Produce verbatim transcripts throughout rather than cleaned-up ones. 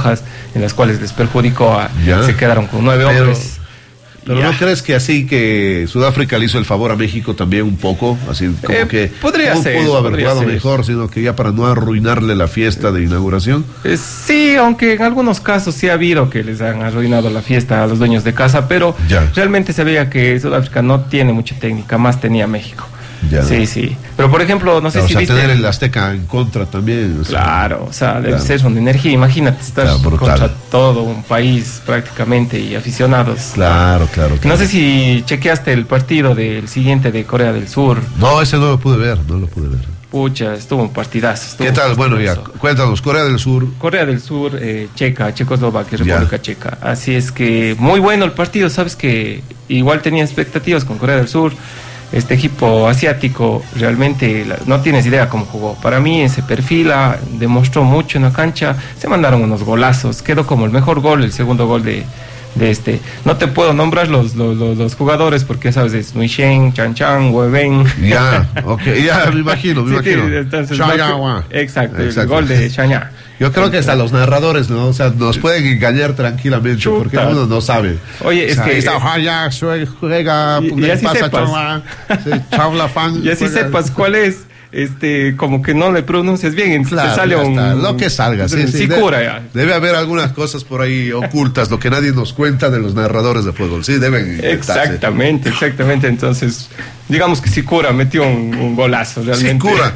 rojas, en las cuales les perjudicó, a, se quedaron con nueve pero, hombres. Pero ya. ¿No crees que así que Sudáfrica le hizo el favor a México también un poco? Así como eh, que podría no ser, pudo haber podría jugado ser. mejor, sino que ya para no arruinarle la fiesta de inauguración. Eh, sí, aunque en algunos casos sí ha habido que les han arruinado la fiesta a los dueños de casa, pero ya. realmente se veía que Sudáfrica no tiene mucha técnica, más tenía México. Ya. Sí, sí. Pero por ejemplo, no sé claro, si o sea, viste... tener el Azteca en contra también. O sea, claro, o sea, debe claro. ser una energía. Imagínate estar claro, contra todo un país prácticamente y aficionados. Claro, claro, claro. No sé si chequeaste el partido del siguiente de Corea del Sur. No, ese no lo pude ver, no lo pude ver. Pucha, estuvo un partidazo. Estuvo ¿Qué tal? Un bueno, ya, cuéntanos, Corea del Sur. Corea del Sur, eh, Checa, Checoslovaquia, República ya. Checa. Así es que muy bueno el partido, sabes que igual tenía expectativas con Corea del Sur. Este equipo asiático realmente la, no tienes idea cómo jugó. Para mí se perfila, demostró mucho en la cancha, se mandaron unos golazos, quedó como el mejor gol, el segundo gol de, de este. No te puedo nombrar los, los, los, los jugadores porque sabes, es Nui Shen, Chan Chan, Weben. Ya, ok, ya me imagino, me sí, imagino. Entonces, no, exacto, exacto, el gol de Shanya. Yo creo que hasta los narradores, ¿no? O sea, nos pueden engañar tranquilamente. Chuta. Porque uno no sabe. Oye, es o sea, que... Está, ya, juega, y, y así pasa, sepas. Chabla, fan, y así juega. Sepas cuál es. Este, como que no le pronuncias bien, claro, te sale un... lo que salga, sí, sí, sí debe, cura ya. Debe haber algunas cosas por ahí ocultas, lo que nadie nos cuenta de los narradores de fútbol, sí, deben inventarse. Exactamente, exactamente, entonces, digamos que sí cura, metió un, un golazo, realmente. Sí cura,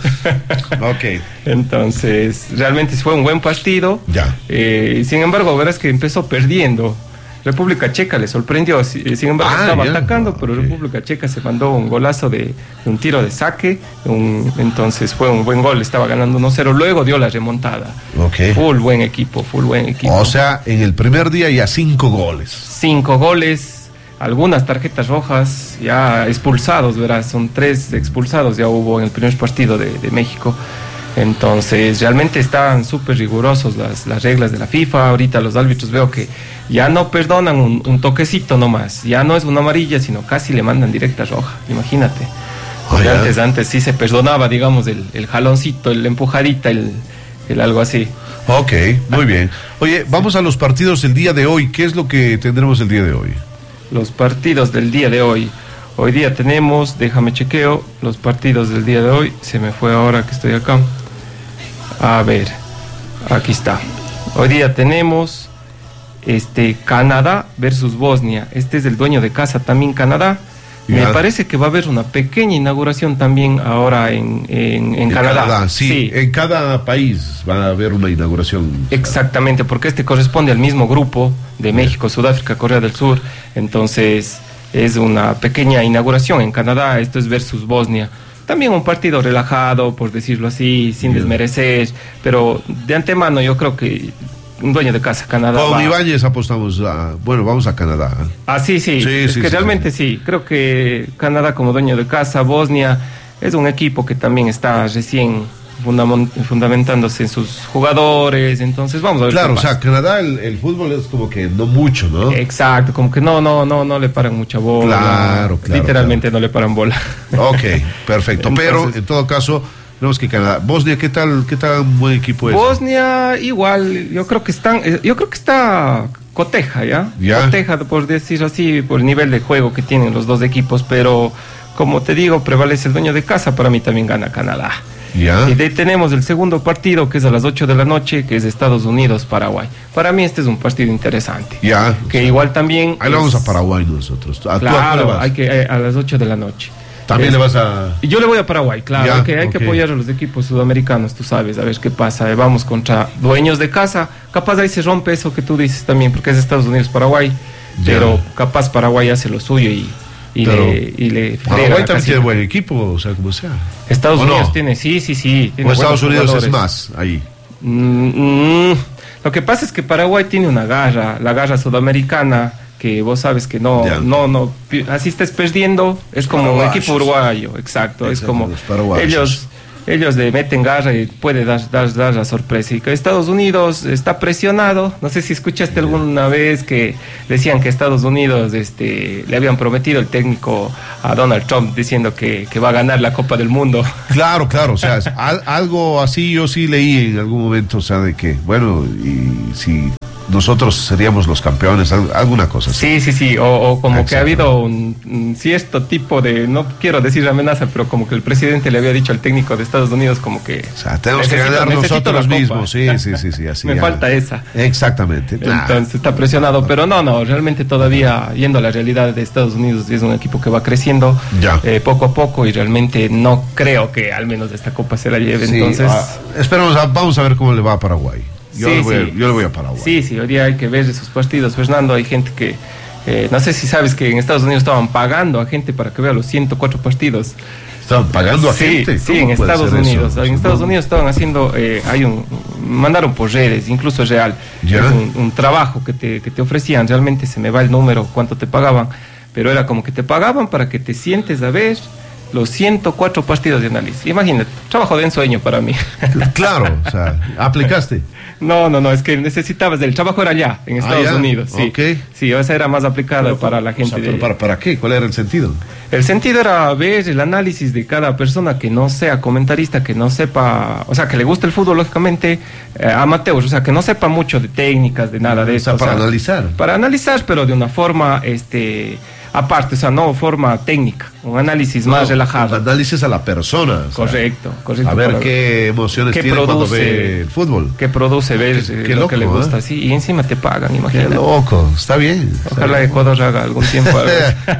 ok. Entonces, realmente fue un buen partido, ya. Eh, sin embargo, verás que empezó perdiendo. República Checa le sorprendió, sin embargo ah, estaba ya. atacando, pero okay. República Checa se mandó un golazo de, de un tiro de saque, un, entonces fue un buen gol, estaba ganando uno cero, luego dio la remontada. Okay. Full buen equipo, full buen equipo. O sea, en el primer día ya cinco goles. Cinco goles, algunas tarjetas rojas, ya expulsados, verás, son tres expulsados ya hubo en el primer partido de, de México. Entonces realmente están súper rigurosos las, las reglas de la FIFA. Ahorita los árbitros veo que ya no perdonan un, un toquecito nomás, ya no es una amarilla, sino casi le mandan directa roja, imagínate. Oh, antes, antes sí se perdonaba, digamos, el, el jaloncito, el empujadita, el, el algo así. Ok, muy bien. Oye, vamos a los partidos del día de hoy. ¿Qué es lo que tendremos el día de hoy? Los partidos del día de hoy. Hoy día tenemos, déjame chequeo, los partidos del día de hoy. Se me fue ahora que estoy acá. A ver, aquí está. Hoy día tenemos este Canadá versus Bosnia. Este es el dueño de casa también, Canadá. Me ya. parece que va a haber una pequeña inauguración también ahora en, en, en, en Canadá. Canadá sí, sí, en cada país va a haber una inauguración. Exactamente, porque este corresponde al mismo grupo de México, yeah. Sudáfrica, Corea del Sur. Entonces es una pequeña inauguración en Canadá. Esto es versus Bosnia. También un partido relajado, por decirlo así, sin yeah. desmerecer, pero de antemano yo creo que un dueño de casa, Canadá. Con Ibáñez apostamos a, bueno, vamos a Canadá. Ah, sí, sí, sí es sí, que sí, realmente sí. sí, creo que Canadá como dueño de casa, Bosnia, es un equipo que también está recién fundamentándose en sus jugadores, entonces vamos a ver. Claro, o sea, Canadá el, el fútbol es como que no mucho, ¿no? Exacto, como que no, no, no, no le paran mucha bola. Claro, claro. Literalmente claro. no le paran bola. Ok, perfecto. Entonces, pero en todo caso, tenemos que Canadá. Bosnia, ¿qué tal, qué tal buen equipo es? Bosnia, igual, yo creo que están, yo creo que está coteja, ¿ya? ¿ya? Coteja, por decir así, por el nivel de juego que tienen los dos equipos, pero como te digo, prevalece el dueño de casa, para mí también gana Canadá. ¿ya? Y de ahí tenemos el segundo partido, que es a las ocho de la noche, que es Estados Unidos-Paraguay. Para mí este es un partido interesante. Ya. Que igual también... Ahí es... vamos a Paraguay nosotros. ¿A claro, hay que, a las ocho de la noche. ¿También es... le vas a...? Yo le voy a Paraguay, claro. Ya, hay que, hay okay. que apoyar a los equipos sudamericanos, tú sabes, a ver qué pasa. Vamos contra dueños de casa. Capaz ahí se rompe eso que tú dices también, porque es Estados Unidos-Paraguay. Pero capaz Paraguay hace lo suyo y... Y pero le, y le Paraguay también tiene buen equipo, o sea, como sea. Estados Unidos no? tiene, sí, sí, sí. Tiene o Estados Unidos jugadores. Es más, ahí. Mm, mm, lo que pasa es que Paraguay tiene una garra, la garra sudamericana, que vos sabes que no, ya. no, no, así estés perdiendo, es como paraguayos. Un equipo uruguayo, exacto, exacto es como ellos... Ellos le meten garra y puede dar, dar, dar la sorpresa. Y que Estados Unidos está presionado. No sé si escuchaste alguna vez que decían que Estados Unidos este, le habían prometido el técnico a Donald Trump diciendo que, que va a ganar la Copa del Mundo. Claro, claro. O sea, al, algo así yo sí leí en algún momento. O sea, de que, bueno, y si nosotros seríamos los campeones, alguna cosa Sí, así. sí, sí, o, o como que ha habido un, un cierto tipo de, no quiero decir amenaza, pero como que el presidente le había dicho al técnico de Estados Unidos como que... O sea, tenemos que ganar nosotros mismos, sí, sí, sí, sí, así. Me ya. falta esa. Exactamente. Entonces está presionado, pero no, no, realmente todavía, yendo a la realidad de Estados Unidos, es un equipo que va creciendo eh, poco a poco y realmente no creo que al menos esta Copa se la lleve, sí, entonces... Ah, esperamos, vamos a ver cómo le va a Paraguay. Yo, sí, le voy, sí. yo le voy a Paraguay. Sí, sí, hoy día hay que ver esos partidos, Fernando. Hay gente que, eh, no sé si sabes que en Estados Unidos estaban pagando a gente para que vea los ciento cuatro partidos. ¿Estaban pagando a sí, gente? Sí, en Estados Unidos. Eso? En Estados Unidos estaban haciendo, eh, hay un, mandaron por redes, incluso es real. ¿Ya? Es un, un trabajo que te, que te ofrecían, realmente se me va el número, cuánto te pagaban, pero era como que te pagaban para que te sientes a ver los ciento cuatro partidos de análisis. Imagínate, trabajo de ensueño para mí. Claro, o sea, ¿aplicaste? No, no, no, es que necesitabas, el trabajo era allá, en Estados ah, Unidos, sí. Okay. Sí, esa era más aplicada pero, para la gente. O sea, ¿pero de... para, para qué? ¿Cuál era el sentido? El sentido era ver el análisis de cada persona que no sea comentarista, que no sepa, o sea, que le guste el fútbol, lógicamente, eh, amateur, o sea, que no sepa mucho de técnicas, de nada de eso. O sea, para o sea, analizar. Para analizar, pero de una forma, este... aparte, o sea, no forma técnica, un análisis no, más relajado. Un análisis a la persona. Correcto, sea, correcto. A ver para, qué emociones qué tiene produce, cuando ve el fútbol. Qué produce ver qué, eh, qué lo loco, que le gusta, ¿eh? sí, y encima te pagan, imagínate. Qué loco, está bien. Está Ojalá bien. Ecuador haga algún tiempo algo.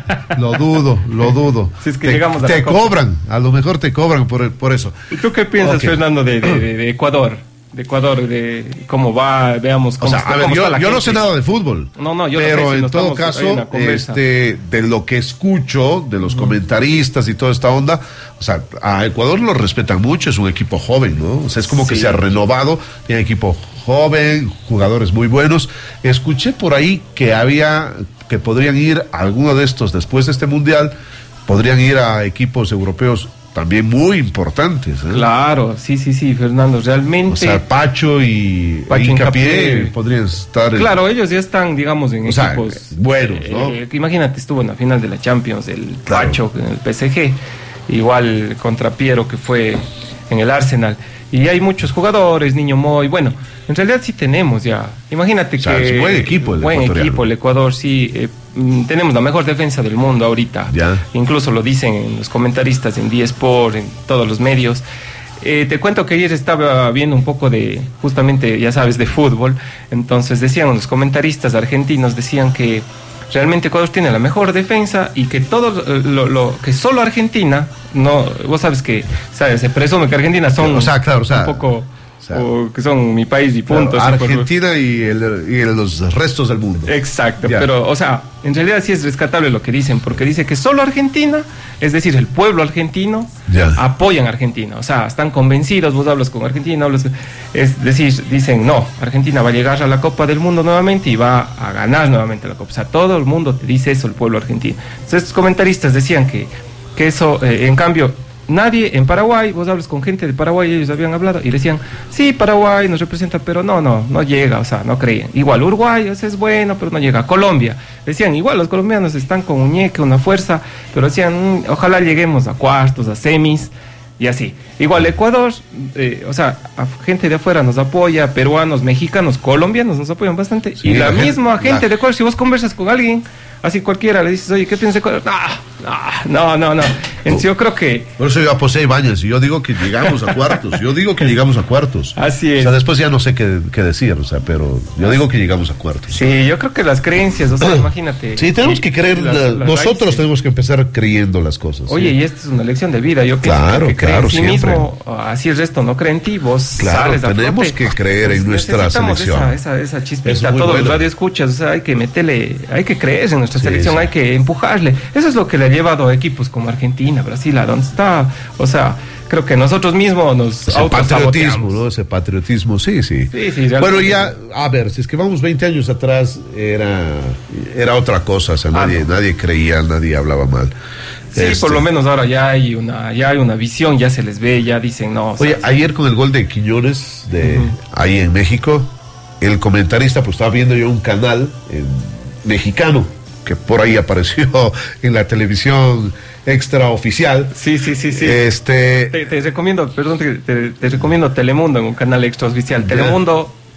Lo dudo, lo dudo. Si es que te llegamos a te cobran, a lo mejor te cobran por, por eso. ¿Y tú qué piensas, okay. Fernando, de, de, de, de Ecuador? De Ecuador, de cómo va, veamos cómo, o sea, está, a ver, cómo yo, está la yo gente. no sé nada de fútbol. No, no, yo pero no sé, si en todo caso, este, de lo que escucho, de los uh-huh. comentaristas y toda esta onda, o sea, a Ecuador lo respetan mucho, es un equipo joven, ¿no? O sea, es como sí. que se ha renovado, tiene equipo joven, jugadores muy buenos. Escuché por ahí que había, que podrían ir a alguno de estos después de este mundial, podrían ir a equipos europeos también muy importantes, ¿eh? Claro, sí, sí, sí, Fernando, realmente. O sea, Pacho y Pacho Hincapié podrían estar. Claro, en... ellos ya están, digamos, en o equipos sea, buenos, ¿no? Eh, imagínate, estuvo en la final de la Champions, el claro. Pacho en el P S G, igual contra Piero que fue en el Arsenal. Y hay muchos jugadores, Niño Moy, bueno, en realidad sí tenemos ya. Imagínate o sea, que. Es buen equipo el Buen equipo el Ecuador, sí. Eh, tenemos la mejor defensa del mundo ahorita. Ya. Incluso lo dicen en los comentaristas, en D Sport, en todos los medios. Eh, te cuento que ayer estaba viendo un poco de, justamente, ya sabes, de fútbol. Entonces decían los comentaristas argentinos, decían que realmente Ecuador tiene la mejor defensa y que todo lo, lo que solo Argentina, no, vos sabes que, sabes, se presume que Argentina son o sea, claro, o sea, un poco, o sea, o que son mi país y punto. Claro, Argentina por... y, el, y los restos del mundo. Exacto, ya. Pero, o sea, en realidad sí es rescatable lo que dicen, porque dice que solo Argentina, es decir, el pueblo argentino, ya. apoyan a Argentina, o sea, están convencidos, vos hablas con Argentina, hablas, es decir, dicen, no, Argentina va a llegar a la Copa del Mundo nuevamente y va a ganar nuevamente la Copa, o sea, todo el mundo te dice eso, el pueblo argentino. Entonces, estos comentaristas decían que, que eso, eh, en cambio, nadie en Paraguay, vos hablas con gente de Paraguay, ellos habían hablado y decían, sí, Paraguay nos representa, pero no, no, no llega, o sea, no creían. Igual Uruguay, o sea, es bueno, pero no llega. Colombia, decían, igual los colombianos están con un ñeque, una fuerza, pero decían, mmm, ojalá lleguemos a cuartos, a semis, y así. Igual Ecuador, eh, o sea, a gente de afuera nos apoya, peruanos, mexicanos, colombianos nos apoyan bastante, sí, y la, la misma gente, gente la... de Ecuador, si vos conversas con alguien, así cualquiera, le dices, oye, ¿qué piensas de Ecuador? No, no, no, no. En sí, yo creo que... Por eso yo aposé Ibáñez y yo digo que llegamos a cuartos. Yo digo que llegamos a cuartos. Así es. O sea, después ya no sé qué, qué decir, o sea, pero yo digo que llegamos a cuartos. Sí, yo creo que las creencias, o sea, imagínate. Sí, tenemos que creer, las, las nosotros raíces. Tenemos que empezar creyendo las cosas. Oye, ¿sí? Y esta es una lección de vida. Yo pienso claro, que cree claro, en sí siempre. mismo, así el resto no cree en ti, vos claro, sales a tenemos flote. que creer en nuestra selección. Esa, esa, esa chispita, todos los radioescuchas, o sea, hay que meterle, hay que creer en nuestra sí, selección, sí. Hay que empujarle. Eso es lo que le ha llevado a equipos como Argentina, Brasil, a donde está, o sea, creo que nosotros mismos nos ese patriotismo, ¿no? Ese patriotismo, sí, sí. sí, sí bueno, ya, a ver, si es que vamos veinte años atrás, era, era otra cosa, o sea, ah, nadie, no. nadie creía, nadie hablaba mal. Sí, este... por lo menos ahora ya hay una, ya hay una visión, ya se les ve, ya dicen no. Oye, sea, ayer con el gol de Quiñones, de uh-huh. ahí en México, el comentarista, pues estaba viendo yo un canal en, mexicano, que por ahí apareció en la televisión extraoficial. Sí, sí, sí, sí. Este... Te, te recomiendo, perdón, te, te, te recomiendo Telemundo en un canal extraoficial. Yeah. Telemundo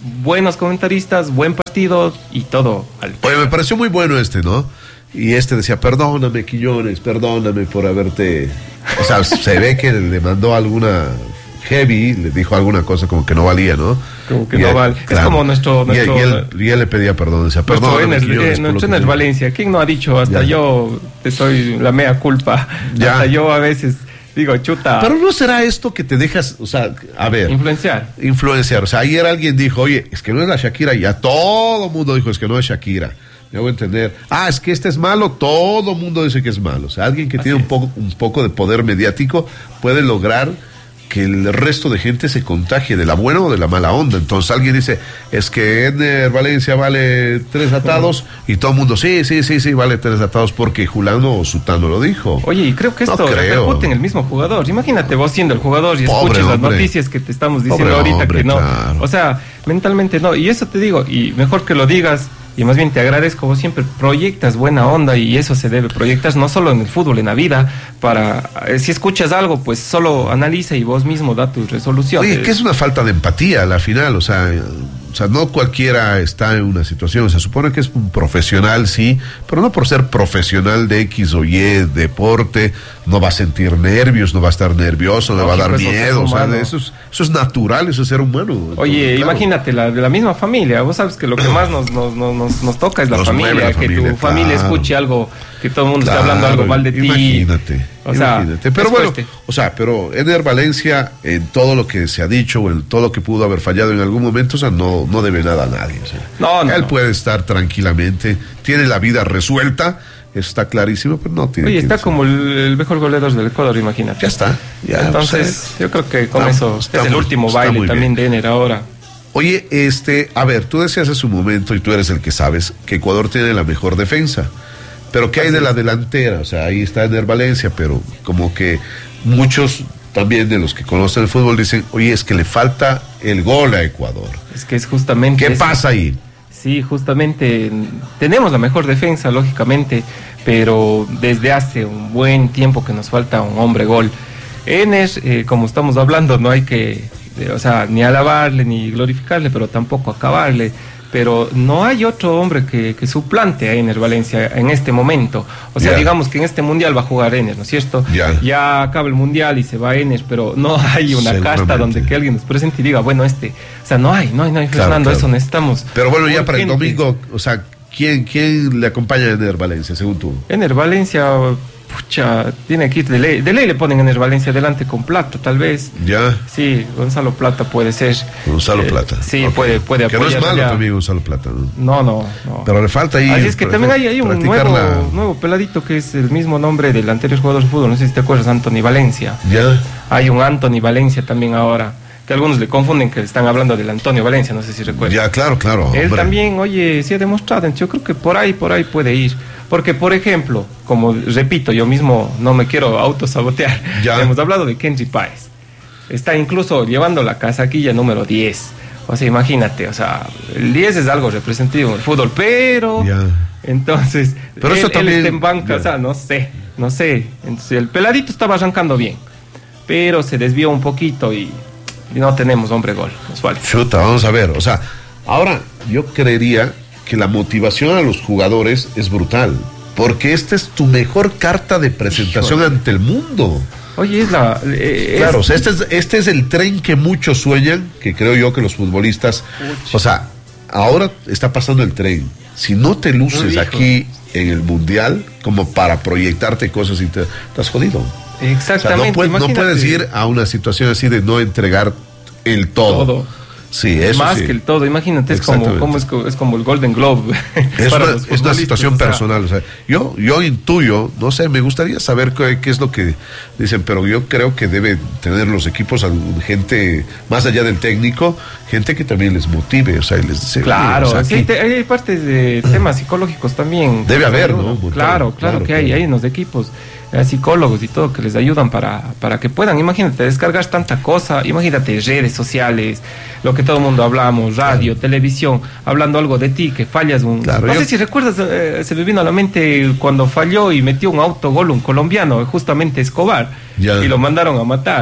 buenos comentaristas, buen partido y todo. Oye, me pareció muy bueno este, ¿no? Y este decía, perdóname, Quiñones, perdóname por haberte... O sea, se ve que le mandó alguna... Heavy, le dijo alguna cosa como que no valía, ¿no? Como que y no él, vale. Claro. Es como nuestro... nuestro y, él, y él le pedía perdón, decía, perdón. Nuestro en el Valencia, ¿quién no ha dicho? Hasta ya. Yo te soy la mea culpa. Ya. Hasta yo a veces digo, chuta. Pero no será esto que te dejas, o sea, a ver. Influenciar. Influenciar. O sea, ayer alguien dijo, oye, es que no es la Shakira, ya todo el mundo dijo, es que no es Shakira. Me hago entender. Ah, es que este es malo, todo el mundo dice que es malo. O sea, alguien que Así tiene un poco, un poco de poder mediático puede lograr que el resto de gente se contagie de la buena o de la mala onda. Entonces alguien dice, es que Ender Valencia vale tres atados, y todo el mundo, sí, sí, sí, sí, vale tres atados porque Julano o Sutano lo dijo. Oye, y creo que esto no repercute en el mismo jugador. Imagínate vos siendo el jugador y Pobre escuches hombre. las noticias que te estamos diciendo Pobre ahorita hombre, que no. Claro. O sea, mentalmente no. Y eso te digo, y mejor que lo digas. Y más bien te agradezco, vos siempre proyectas buena onda y eso se debe, proyectas no solo en el fútbol, en la vida, para, eh, si escuchas algo, pues solo analiza y vos mismo da tus resoluciones. Oye, que es una falta de empatía a la final, o sea, o sea, no cualquiera está en una situación, se supone que es un profesional, sí, pero no por ser profesional de X o Y deporte, no va a sentir nervios, no va a estar nervioso, no, no va a dar miedo, o sea, eso es, eso es natural, eso es ser humano. Oye, entonces, claro. Imagínate, la, de la misma familia, vos sabes que lo que más nos, nos, nos, nos toca es la familia, la familia, que tu claro. familia escuche algo, que todo el mundo claro, esté hablando algo mal de ti. Imagínate, o sea, imagínate. Pero bueno, fuerte. o sea, pero Eder Valencia, en todo lo que se ha dicho, en todo lo que pudo haber fallado en algún momento, o sea, no, no debe nada a nadie. O sea, no, no, él no. puede estar tranquilamente, tiene la vida resuelta. Está clarísimo, pero no tiene. Oye, está como el, el mejor goleador del Ecuador, imagínate. Ya está. Ya, Entonces, pues, yo creo que con está, eso está es el muy, último baile también bien. de Ener ahora. Oye, este, a ver, tú decías hace un momento, y tú eres el que sabes, que Ecuador tiene la mejor defensa. Pero ¿qué hay de la delantera? O sea, ahí está Ender Valencia, pero como que muchos también de los que conocen el fútbol dicen, oye, es que le falta el gol a Ecuador. Es que es justamente... ¿Qué eso. pasa ahí? Sí, justamente tenemos la mejor defensa, lógicamente, pero desde hace un buen tiempo que nos falta un hombre gol. Ener, eh, como estamos hablando, no hay que, eh, o sea, ni alabarle ni glorificarle, pero tampoco acabarle. Pero no hay otro hombre que, que suplante a Ener Valencia en este momento. O sea, yeah. digamos que en este mundial va a jugar Ener, ¿no es cierto? Yeah. Ya acaba el mundial y se va Ener, pero no hay una casta donde que alguien nos presente y diga, bueno, este, o sea, no hay, no hay, no hay, claro, Fernando, claro. eso necesitamos. Pero bueno, ya para el domingo, o sea, ¿quién, quién le acompaña a Ener Valencia, según tú? Ener Valencia... Pucha, tiene que ir de ley. De ley le ponen en el Valencia adelante con Plata, tal vez. Ya. Sí, Gonzalo Plata puede ser. Gonzalo eh, Plata. Sí, okay. puede, puede apoyar. Que no es malo ya. también Gonzalo Plata, ¿no? No, no, no. Pero le falta ahí. Así es que también hay, hay un nuevo, la... nuevo peladito que es el mismo nombre del anterior jugador de fútbol. No sé si te acuerdas, Anthony Valencia. Ya. Hay un Anthony Valencia también ahora. Que algunos le confunden que están hablando del Antonio Valencia, no sé si recuerdas. Ya, claro, claro. Él hombre. también, oye, sí ha demostrado. Yo creo que por ahí, por ahí puede ir. Porque, por ejemplo, como repito, yo mismo no me quiero autosabotear. Ya. Hemos hablado de Kenji Páez. Está incluso llevando la casaquilla número diez. O sea, imagínate, o sea, el diez es algo representativo en el fútbol, pero... Ya. Entonces, pero él, eso también, él está en banca, ya. o sea, no sé, no sé. Entonces, el peladito estaba arrancando bien, pero se desvió un poquito y... Y no tenemos hombre gol, Osvaldo. Chuta, vamos a ver, o sea, ahora yo creería que la motivación a los jugadores es brutal, porque esta es tu mejor carta de presentación Híjole. ante el mundo. Oye, es la... Eh, claro, es... o sea, este es, este es el tren que muchos sueñan, que creo yo que los futbolistas... Uch. O sea, ahora está pasando el tren. Si no te luces aquí en el Mundial, como para proyectarte cosas, y te, estás jodido. Exactamente. O sea, no, puede, no puedes ir a una situación así de no entregar el todo. todo. Sí, eso Más sí. que el todo. Imagínate, es como, como es, es como el Golden Globe. Es, una, es una situación o sea, personal. O sea, yo, yo intuyo, no sé, me gustaría saber qué, qué es lo que dicen, pero yo creo que deben tener los equipos gente, más allá del técnico, gente que también les motive. O sea, y les dice, claro, o sea, sí, te, hay partes de temas psicológicos también. Debe haber, ¿no? Claro, claro, claro que claro. hay, hay en los equipos. Psicólogos y todo que les ayudan para, para que puedan, imagínate, descargar tanta cosa, imagínate, redes sociales, lo que todo el mundo hablamos, radio, claro. televisión, hablando algo de ti, que fallas un... Claro, no yo... sé si recuerdas, eh, se me vino a la mente cuando falló y metió un autogol un colombiano, justamente Escobar, ya. y lo mandaron a matar.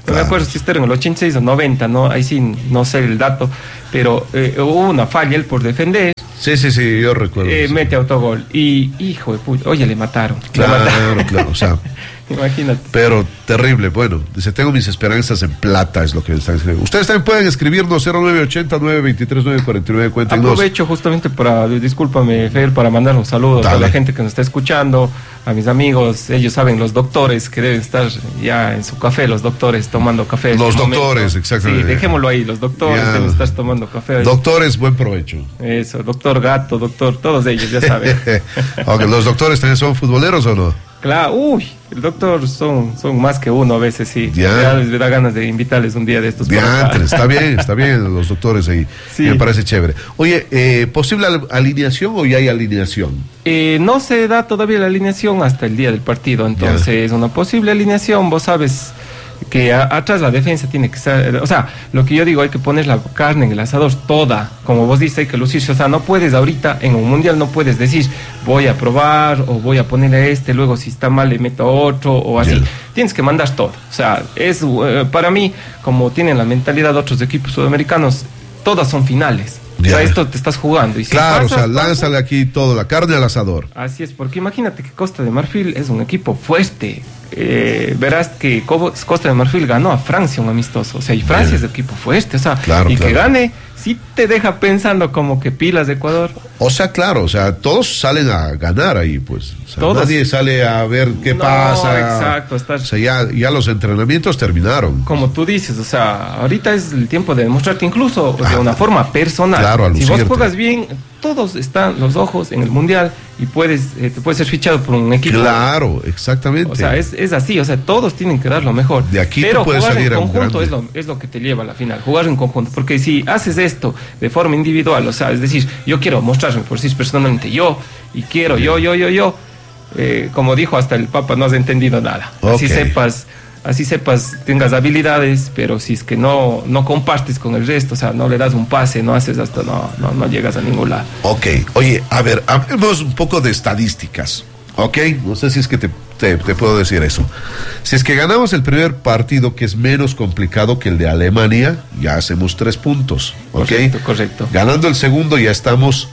claro. me acuerdo si esto era en el ochenta y seis o noventa, ¿no? Ahí sí no sé el dato, pero eh, hubo una falla él por defender. Sí, sí, sí, yo recuerdo. Eh, mete autogol y, hijo de puta, oye, le mataron. Claro, le mataron. claro, o sea. Imagínate. Pero terrible, bueno, dice, tengo mis esperanzas en plata, es lo que me están escribiendo. Ustedes también pueden escribirnos cero nueve ochenta, nueve veintitrés, nueve cuarenta y nueve, cuéntenos. Aprovecho justamente para, discúlpame, Fer, para mandar un saludo Dale. a la gente que nos está escuchando, a mis amigos, ellos saben, los doctores que deben estar ya en su café, los doctores tomando café. Los este doctores, momento. exactamente. Sí, dejémoslo ahí, los doctores ya. deben estar tomando café. Doctores, buen provecho. Eso, doctor Gato, doctor, todos ellos, ya saben. Okay, ¿los doctores también son futboleros o no? Claro, uy, el doctor son, son más que uno a veces, sí. Ya. Ya les da ganas de invitarles un día de estos. Ya, está bien, está bien, los doctores ahí. Sí. Me parece chévere. Oye, eh, ¿posible alineación o ya hay alineación? Eh, no se da todavía la alineación hasta el día del partido, entonces ya. una posible alineación, vos sabes que a, atrás la defensa tiene que ser, o sea, lo que yo digo, hay que poner la carne en el asador toda, como vos dices, hay que lucirse, o sea, no puedes ahorita en un mundial, no puedes decir voy a probar o voy a ponerle a este, luego si está mal le meto a otro o así, yeah. tienes que mandar todo, o sea, es uh, para mí, como tienen la mentalidad de otros equipos sudamericanos, todas son finales. Yeah. O sea, esto te estás jugando. Y si claro, pasas, o sea, lánzale aquí todo, la carne al asador. Así es, porque imagínate que Costa de Marfil es un equipo fuerte. Eh, verás que Costa de Marfil ganó a Francia un amistoso. O sea, y Francia yeah. es equipo fuerte. O sea, claro, y claro. que gane, sí te deja pensando como que pilas de Ecuador. O sea, claro, o sea, todos salen a ganar ahí, pues. O sea, todos. Nadie sale a ver qué no, pasa. Exacto. Estás... O sea, ya, ya los entrenamientos terminaron. Como tú dices, o sea, ahorita es el tiempo de demostrarte incluso ah, de una forma personal. Claro, si vos juegas bien, todos están los ojos en el mundial y puedes eh, te puedes ser fichado por un equipo. Claro, exactamente. O sea, es, es así, o sea, todos tienen que dar lo mejor. De aquí pero tú puedes jugar salir en a un conjunto grande. es lo, es lo que te lleva a la final, jugar en conjunto, porque si haces esto de forma individual, o sea, es decir, yo quiero mostrarme por sí personalmente yo, y quiero yo, yo, yo, yo, eh, como dijo hasta el Papa, no has entendido nada. Okay. Así sepas, así sepas, tengas habilidades, pero si es que no, no compartes con el resto, o sea, no le das un pase, no haces hasta, no, no, no llegas a ningún lado. Ok, oye, a ver, hablemos un poco de estadísticas, ok, no sé si es que te, te, te puedo decir eso. Si es que ganamos el primer partido, que es menos complicado que el de Alemania, ya hacemos tres puntos, ok. Correcto, correcto. Ganando el segundo ya estamos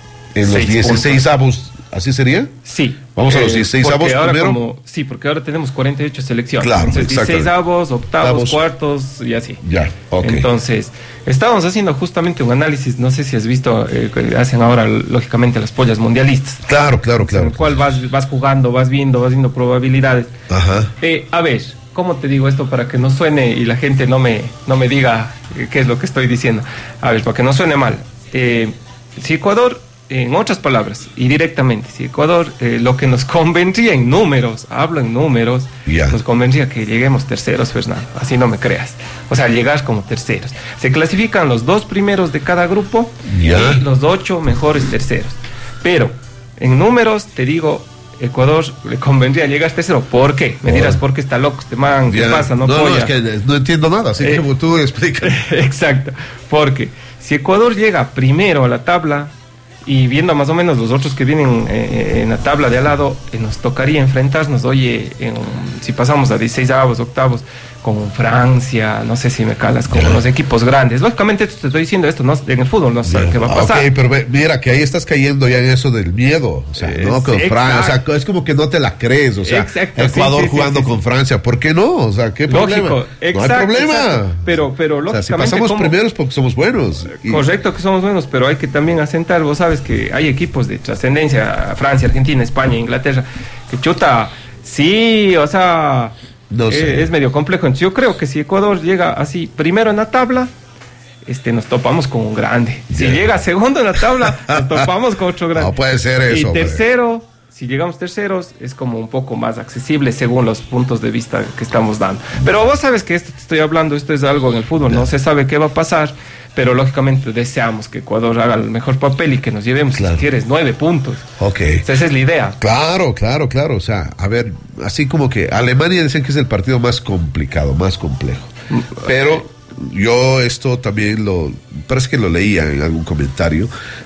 en los dieciséis avos, ¿así sería? Sí. Vamos a los dieciséis avos primero. Como, sí, porque ahora tenemos cuarenta y ocho selecciones. Claro, entonces dieciséis avos, octavos, Octavos. cuartos y así. Ya, ok. Entonces, estábamos haciendo justamente un análisis, no sé si has visto, eh, que hacen ahora lógicamente las pollas mundialistas. Claro, claro, claro. En el cual vas, vas jugando, vas viendo, vas viendo probabilidades. Ajá. Eh, a ver, ¿cómo te digo esto para que no suene y la gente no me, no me diga eh, qué es lo que estoy diciendo? A ver, para que no suene mal. Eh, si Ecuador... En otras palabras, y directamente, si Ecuador eh, lo que nos convendría en números, hablo en números, yeah. nos convendría que lleguemos terceros, Fernando, así no me creas. O sea, llegar como terceros. Se clasifican los dos primeros de cada grupo yeah. y los ocho mejores terceros. Pero, en números, te digo, Ecuador le convendría llegar tercero. ¿Por qué? Me dirás, ¿por qué está loco este man? ¿Qué yeah. pasa? No, no, no, es que no entiendo nada, así eh, que tú explicas. Exacto, porque si Ecuador llega primero a la tabla, y viendo más o menos los otros que vienen eh, en la tabla de al lado, eh, nos tocaría enfrentarnos, oye, en, si pasamos a dieciséis avos, octavos, con Francia, no sé si me calas, con yeah. los equipos grandes. Lógicamente te estoy diciendo esto, no, en el fútbol no sé yeah. qué va a pasar. Ok, pero mira, que ahí estás cayendo ya en eso del miedo. O sea, no con Francia, o sea, es como que no te la crees. O sea, exacto, Ecuador sí, sí, jugando sí, sí, con sí. Francia, ¿por qué no? O sea, ¿qué Lógico, problema? Exacto, no hay problema. Exacto. Pero, pero lógicamente. O sea, si pasamos ¿cómo? primeros porque somos buenos. Y... Correcto que somos buenos, pero hay que también asentar, vos sabes que hay equipos de trascendencia, Francia, Argentina, España, Inglaterra, que chuta, sí, o sea. No sé. Es, es medio complejo. Entonces yo creo que si Ecuador llega así primero en la tabla, este, nos topamos con un grande. Si yeah. llega segundo en la tabla, nos topamos con otro grande. No puede ser eso. Y tercero, hombre. Si llegamos terceros, es como un poco más accesible según los puntos de vista que estamos dando. Pero vos sabes que esto te estoy hablando, esto es algo en el fútbol, yeah. no se sabe qué va a pasar, pero lógicamente deseamos que Ecuador haga el mejor papel y que nos llevemos, claro. si quieres, nueve puntos. Ok. O sea, esa es la idea. Claro, claro, claro. O sea, a ver, así como que Alemania dicen que es el partido más complicado, más complejo. Pero yo esto también lo, parece que lo leía en algún comentario,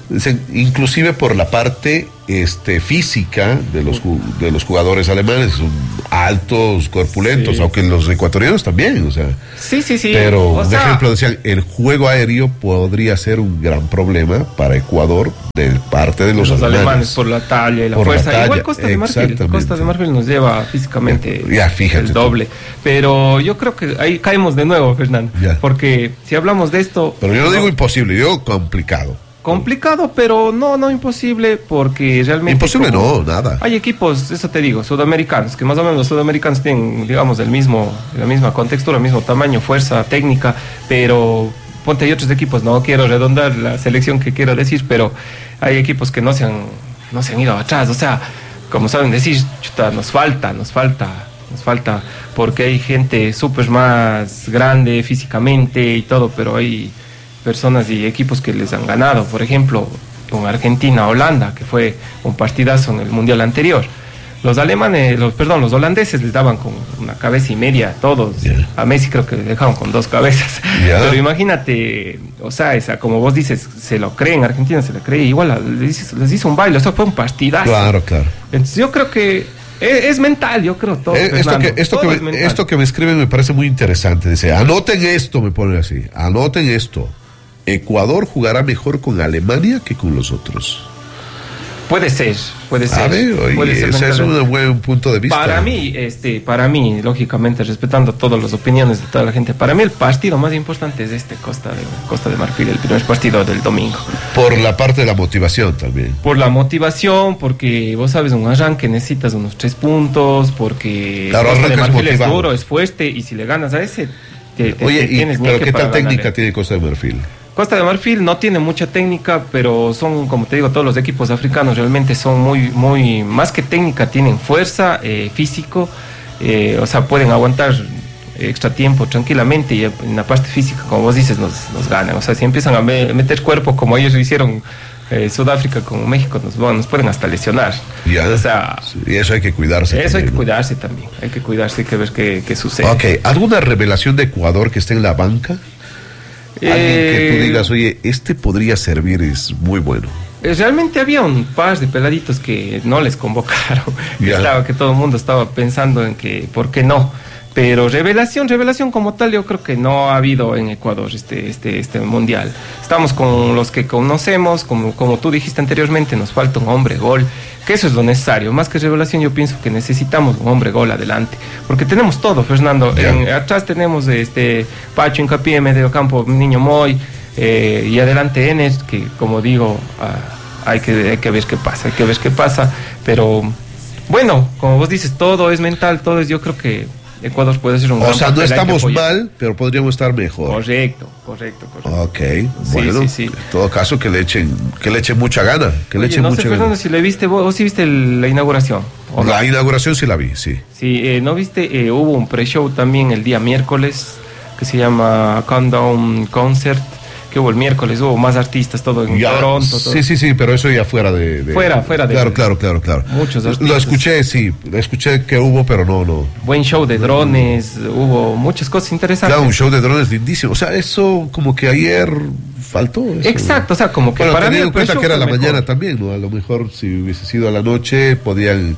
inclusive por la parte este, física de los, de los jugadores alemanes, son altos, corpulentos, sí. aunque los ecuatorianos también, o sea. Sí, sí, sí. Pero, o de sea, ejemplo, decían, el juego aéreo podría ser un gran problema para Ecuador de parte de los, los alemanes. alemanes. Por la talla y la por fuerza. La talla, igual Costa de Marfil. Costa de Marfil nos lleva físicamente ya, fíjate el doble. Tú. Pero yo creo que ahí caemos de nuevo, Fernando. Ya. Porque si hablamos de esto... Pero yo no, no digo imposible, yo digo complicado. Complicado, pero no, no imposible, porque realmente... Imposible no, nada. Hay equipos, eso te digo, sudamericanos, que más o menos los sudamericanos tienen, digamos, el mismo, la misma contextura, el mismo tamaño, fuerza, técnica, pero ponte, hay otros equipos, no quiero redondar la selección que quiero decir, pero hay equipos que no se han, no se han ido atrás, o sea, como saben decir, chuta, nos falta, nos falta, nos falta, porque hay gente súper más grande físicamente y todo, pero hay personas y equipos que les han ganado, por ejemplo, con Argentina, Holanda, que fue un partidazo en el Mundial anterior. Los alemanes, los, perdón, los holandeses les daban con una cabeza y media a todos. Yeah. A Messi creo que le dejaron con dos cabezas. Yeah. Pero imagínate, o sea, esa, como vos dices, se lo creen, Argentina se lo cree, igual les, les hizo un baile, o sea, fue un partidazo. Claro, claro. Entonces yo creo que es, es mental, yo creo todo. Eh, esto, que, esto, todo que me, esto que me escriben me parece muy interesante. Dice, anoten esto, me ponen así, anoten esto. Ecuador jugará mejor con Alemania que con los otros. Puede ser, puede ser. A ver, oye, puede ser ese es un buen punto de vista. Para mí, este, para mí, lógicamente, respetando todas las opiniones de toda la gente, para mí el partido más importante es este, Costa de, Costa de Marfil, el primer partido del domingo. Por la parte de la motivación también. Por la motivación, porque vos sabes, un arranque necesitas unos tres puntos, porque claro, Costa de Marfil es duro, es fuerte, y si le ganas a ese, te, te, oye, te tienes y, pero ¿qué tal técnica ganarle. tiene Costa de Marfil? Costa de Marfil no tiene mucha técnica, pero son, como te digo, todos los equipos africanos realmente son muy, muy, más que técnica, tienen fuerza, eh, físico, eh, o sea, pueden aguantar extra tiempo tranquilamente, y en la parte física, como vos dices, nos, nos ganan. O sea, si empiezan a me, meter cuerpo como ellos lo hicieron eh, Sudáfrica con México, nos, bueno, nos pueden hasta lesionar. Ya, o sea, y eso hay que cuidarse. Eso también, hay que ¿no? cuidarse también, hay que cuidarse, hay que ver qué, qué sucede. Ok, ¿alguna revelación de Ecuador que esté en la banca? Alguien que tú digas, oye, este podría servir, es muy bueno. Realmente había un par de peladitos que no les convocaron, que, estaba, que todo el mundo estaba pensando en que, ¿por qué no? Pero revelación, revelación como tal, yo creo que no ha habido en Ecuador este, este, este mundial. Estamos con los que conocemos, como, como tú dijiste anteriormente, nos falta un hombre gol, que eso es lo necesario. Más que revelación, yo pienso que necesitamos un hombre gol adelante, porque tenemos todo, Fernando. En, atrás tenemos este Pacho Hincapié, medio campo, Niño Moy, eh, y adelante Enes, que como digo, uh, hay, que, hay que ver qué pasa, hay que ver qué pasa. Pero bueno, como vos dices, todo es mental, todo es, yo creo que Ecuador puede ser un o gran sea, no estamos mal, pero podríamos estar mejor. Correcto, correcto, correcto. Ok, sí, bueno, sí, sí. En todo caso que le echen, que le echen mucha gana, que Oye, le echen no mucha sé, gana. Fernando, si le viste, vos, vos sí viste el, la inauguración. ¿O la no? inauguración sí la vi, sí. Sí, eh, ¿no viste? Eh, hubo un pre-show también el día miércoles que se llama Countdown Concert, que hubo el miércoles, hubo más artistas, todo en ya, Toronto. Todo. Sí, sí, sí, pero eso ya fuera de... de fuera, fuera de... Claro, claro, claro, claro. Muchos artistas. Lo escuché, sí, lo escuché que hubo, pero no, no. Buen show de drones, no, no. hubo muchas cosas interesantes. Claro, un show de drones lindísimo. O sea, eso como que ayer faltó. Eso. Exacto, o sea, como que bueno, para mí... teniendo en cuenta que era la mejor. mañana también, ¿no? A lo mejor si hubiese sido a la noche podían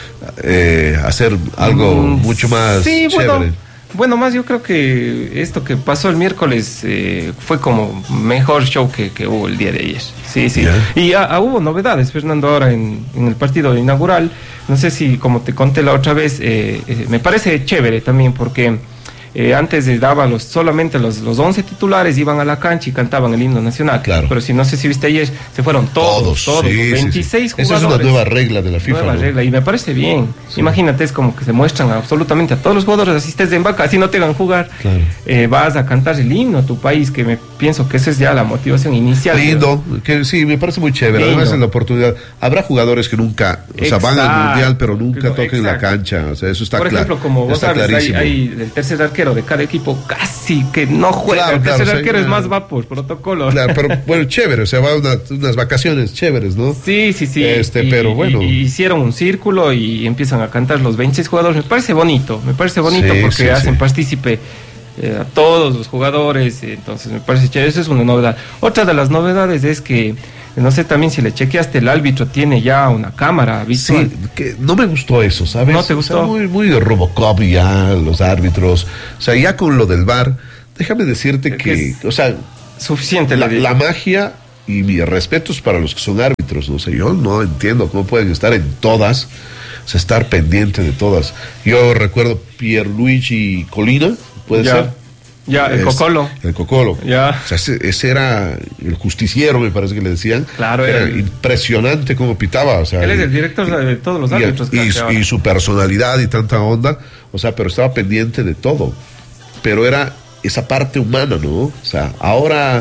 eh, hacer algo mm, mucho más sí, chévere. Bueno, Bueno, más yo creo que esto que pasó el miércoles eh, fue como mejor show que, que hubo el día de ayer. Sí, sí. Yeah. Y ah, ah, hubo novedades, Fernando, ahora en, en el partido inaugural. No sé si, como te conté la otra vez, eh, eh, me parece chévere también porque eh, antes les daba los, solamente los, los once titulares, iban a la cancha y cantaban el himno nacional. Claro. Pero si no sé si viste ayer, se fueron todos, todos, todos sí, veintiséis sí, sí. jugadores. Esa es una nueva regla de la FIFA. Nueva ¿no? regla, y me parece bien. Sí. Imagínate, es como que se muestran absolutamente a todos los jugadores, así estés en banca, así no te hagan jugar. Claro. Eh, vas a cantar el himno a tu país, que me pienso que esa es ya la motivación inicial. Lindo, pero... que sí, me parece muy chévere. Lindo. Además, en la oportunidad, habrá jugadores que nunca, o sea, van al mundial, pero nunca toquen la cancha. O sea, eso está claro. Por ejemplo, como vos sabes, hay, hay el tercer arquero de cada equipo casi que no juega. Claro, el tercer claro, arquero sí, es más va por protocolo. Claro, pero bueno, chévere, o sea, va una, unas vacaciones chéveres, ¿no? Sí, sí, sí. Este, y, pero bueno. Y, y hicieron un círculo y empiezan a cantar los veintiséis jugadores. Me parece bonito, me parece bonito sí, porque sí, hacen sí. partícipe eh, a todos los jugadores, entonces me parece chévere, eso es una novedad. Otra de las novedades es que no sé también si le chequeaste, el árbitro tiene ya una cámara visual. Sí, que no me gustó eso, ¿sabes? ¿No te gustó? O sea, muy, muy de Robocop ya, los árbitros. O sea, ya con lo del V A R, déjame decirte que, es o sea, suficiente la, la magia y mis respetos para los que son árbitros, no sé, yo no entiendo cómo pueden estar en todas, o sea, estar pendiente de todas. Yo recuerdo Pierluigi Colina, puede ya. ser. Ya, el es, Cocolo. El Cocolo. Ya. O sea, ese, ese era el justiciero, me parece que le decían. Claro, era el... impresionante cómo pitaba. O sea, él es el director y, de todos los árbitros. Y, y, y su personalidad y tanta onda, o sea, pero estaba pendiente de todo. Pero era esa parte humana, ¿no? O sea, ahora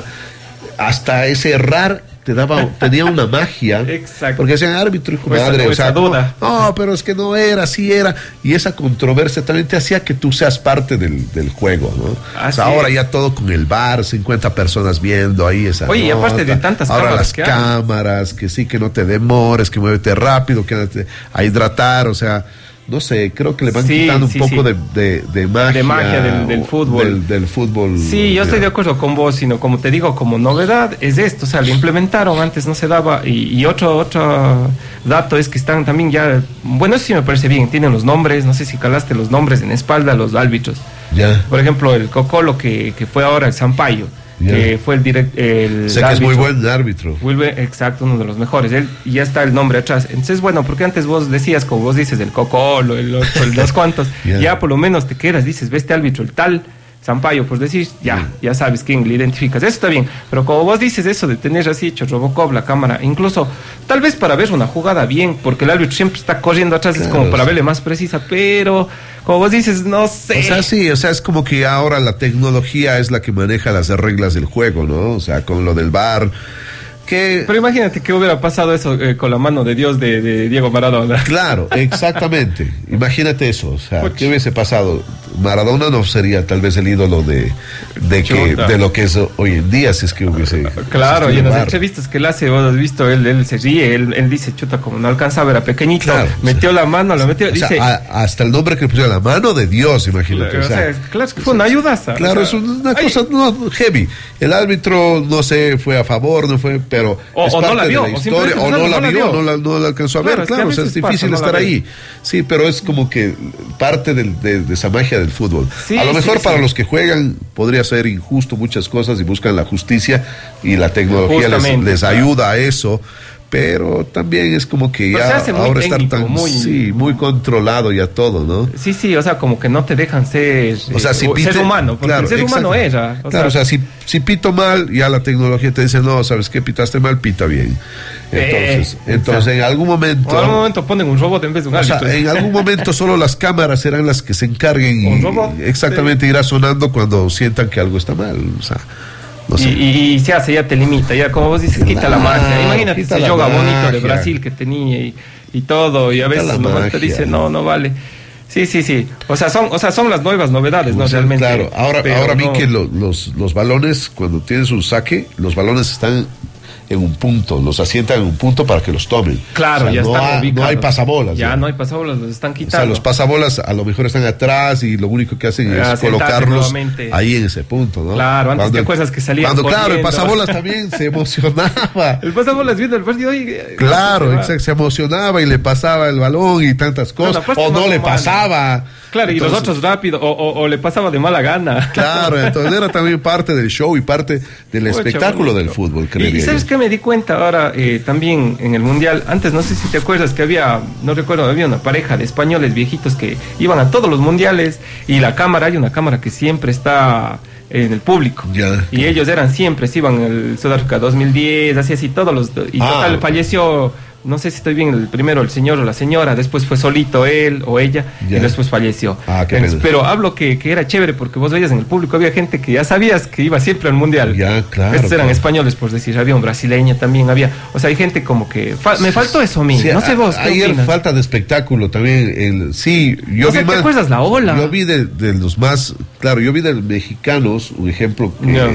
hasta ese errar te daba, tenía una magia. Exacto. Porque decían árbitro, hijo de pues madre. O sea, duda. No, no, pero es que no era, sí era. Y esa controversia también te hacía que tú seas parte del, del juego, ¿no? Ah, o sea, sí. ahora ya todo con el V A R, cincuenta personas viendo ahí esa. Oye, nota. Y aparte de tantas ahora cámaras las que cámaras, hay. Que sí, que no te demores, que muévete rápido, quédate a hidratar, o sea. No sé, creo que le van sí, quitando un sí, poco sí. De, de, de magia. De magia del, del fútbol. Del, del fútbol. Sí, yo estoy de acuerdo con vos, sino como te digo, como novedad es esto, o sea, lo implementaron, antes no se daba, y, y otro, otro dato es que están también ya, bueno, eso sí me parece bien, tienen los nombres, no sé si calaste los nombres en espalda a los árbitros. Ya. Por ejemplo, el Cocolo que, que fue ahora el Sampaio. Yeah. Que fue el direct el sé que árbitro, es muy buen árbitro. Vuelve, exacto, uno de los mejores. Él, y ya está el nombre atrás. Entonces, bueno, porque antes vos decías, como vos dices, el Cocolo, el otro, el dos cuantos, yeah. Ya por lo menos te quedas, dices, ve este árbitro, el tal Sampaio, pues decís, ya, yeah. ya sabes quién le identificas. Eso está bien. Pero como vos dices eso de tener así hecho Robocop, la cámara, incluso tal vez para ver una jugada bien, porque el árbitro siempre está corriendo atrás, claro, es como para verle más precisa, pero como vos dices, no sé. O sea, sí, o sea, es como que ahora la tecnología es la que maneja las reglas del juego, ¿no? O sea, con lo del V A R. Que... Pero imagínate que hubiera pasado eso eh, con la mano de Dios de, de Diego Maradona. Claro, exactamente. Imagínate eso, o sea, Puch. ¿qué hubiese pasado? Maradona no sería tal vez el ídolo de de, que, de lo que es hoy en día, si es que hubiese... Claro, y en las entrevistas que él hace, vos has visto, él, él se ríe, él, él dice, chuta, como no alcanzaba, era pequeñito, claro, metió o sea, la mano, lo metió, o dice... Sea, a, hasta el nombre que le pusieron, la mano de Dios, imagínate. Claro, o sea, o sea, claro que fue una ayudaza. Claro, o sea, es una cosa no, heavy. El árbitro, no sé, fue a favor, no fue, pero... O, o no la vio, la historia, o, o no, no la vio, no la, no la alcanzó a claro, ver, claro, es, o sea, es difícil pasa, estar no ahí. Sí, pero es como que parte del, de, de esa magia del fútbol. Sí, a lo mejor sí, para sí. los que juegan podría ser injusto muchas cosas y buscan la justicia y la tecnología les, les claro. ayuda a eso. Pero también es como que ya ahora estar tan muy, sí, muy controlado ya todo, ¿no? Sí, sí, o sea, como que no te dejan ser, o sea, si pite, ser humano, porque claro, el ser exacto. humano era. O claro, sea, o sea, si, si pito mal, ya la tecnología te dice, no, ¿sabes qué? Pitaste mal, pita bien. Entonces, eh, entonces en algún momento... En algún momento ponen un robot en vez de un árbitro. O sea, en algún momento solo las cámaras serán las que se encarguen y ¿Un robot? exactamente sí. irá sonando cuando sientan que algo está mal, o sea... No sé. y, y, y se hace, ya te limita, ya como vos dices, claro, quita la magia. Imagínate ese yoga magia. bonito de Brasil que tenía y, y todo, y a veces uno te dice, no, no vale. Sí, sí, sí. O sea, son, o sea, son las nuevas novedades, ¿no? O sea, realmente. Claro, ahora, ahora vi no... que lo, los, los balones, cuando tienes un saque, los balones están en un punto, los asientan en un punto para que los tomen. Claro, o sea, ya no están ha, ubicados. No hay pasabolas. Ya, ya no hay pasabolas, los están quitando. O sea, los pasabolas a lo mejor están atrás y lo único que hacen es colocarlos nuevamente ahí en ese punto, ¿no? Claro, antes cuando, te acuerdas que salían Cuando, corriendo. claro, el pasabolas también se emocionaba. El pasabolas viendo el partido y... Claro, exacto, se emocionaba y le pasaba el balón y tantas cosas. No, o no le pasaba. Claro, entonces, y los otros rápido, o, o, o le pasaba de mala gana. Claro, entonces era también parte del show y parte del Oye, espectáculo bonito. del fútbol, creo. Y, y ¿sabes qué me di cuenta ahora eh, también en el Mundial? Antes, no sé si te acuerdas que había, no recuerdo, había una pareja de españoles viejitos que iban a todos los mundiales y la cámara, hay una cámara que siempre está en el público. Ya. Y ellos eran siempre, se iban el Sudáfrica dos mil diez, así así, todos los... Y ah, total, okay. falleció... No sé si estoy bien, el primero el señor o la señora, después fue solito él o ella, yeah. y después falleció. Ah, qué Entonces, pero hablo que, que era chévere porque vos veías en el público, había gente que ya sabías que iba siempre al Mundial. Ya, claro. Estos eran claro. españoles, por decir, había un brasileño también, había... O sea, hay gente como que... Fa me faltó eso a mí, sí, no sé vos, ¿qué ayer opinas? Falta de espectáculo también. El, sí, yo o sea, vi ¿te más, acuerdas la ola? Yo vi de, de los más... Claro, yo vi de los mexicanos, un ejemplo que... Yeah.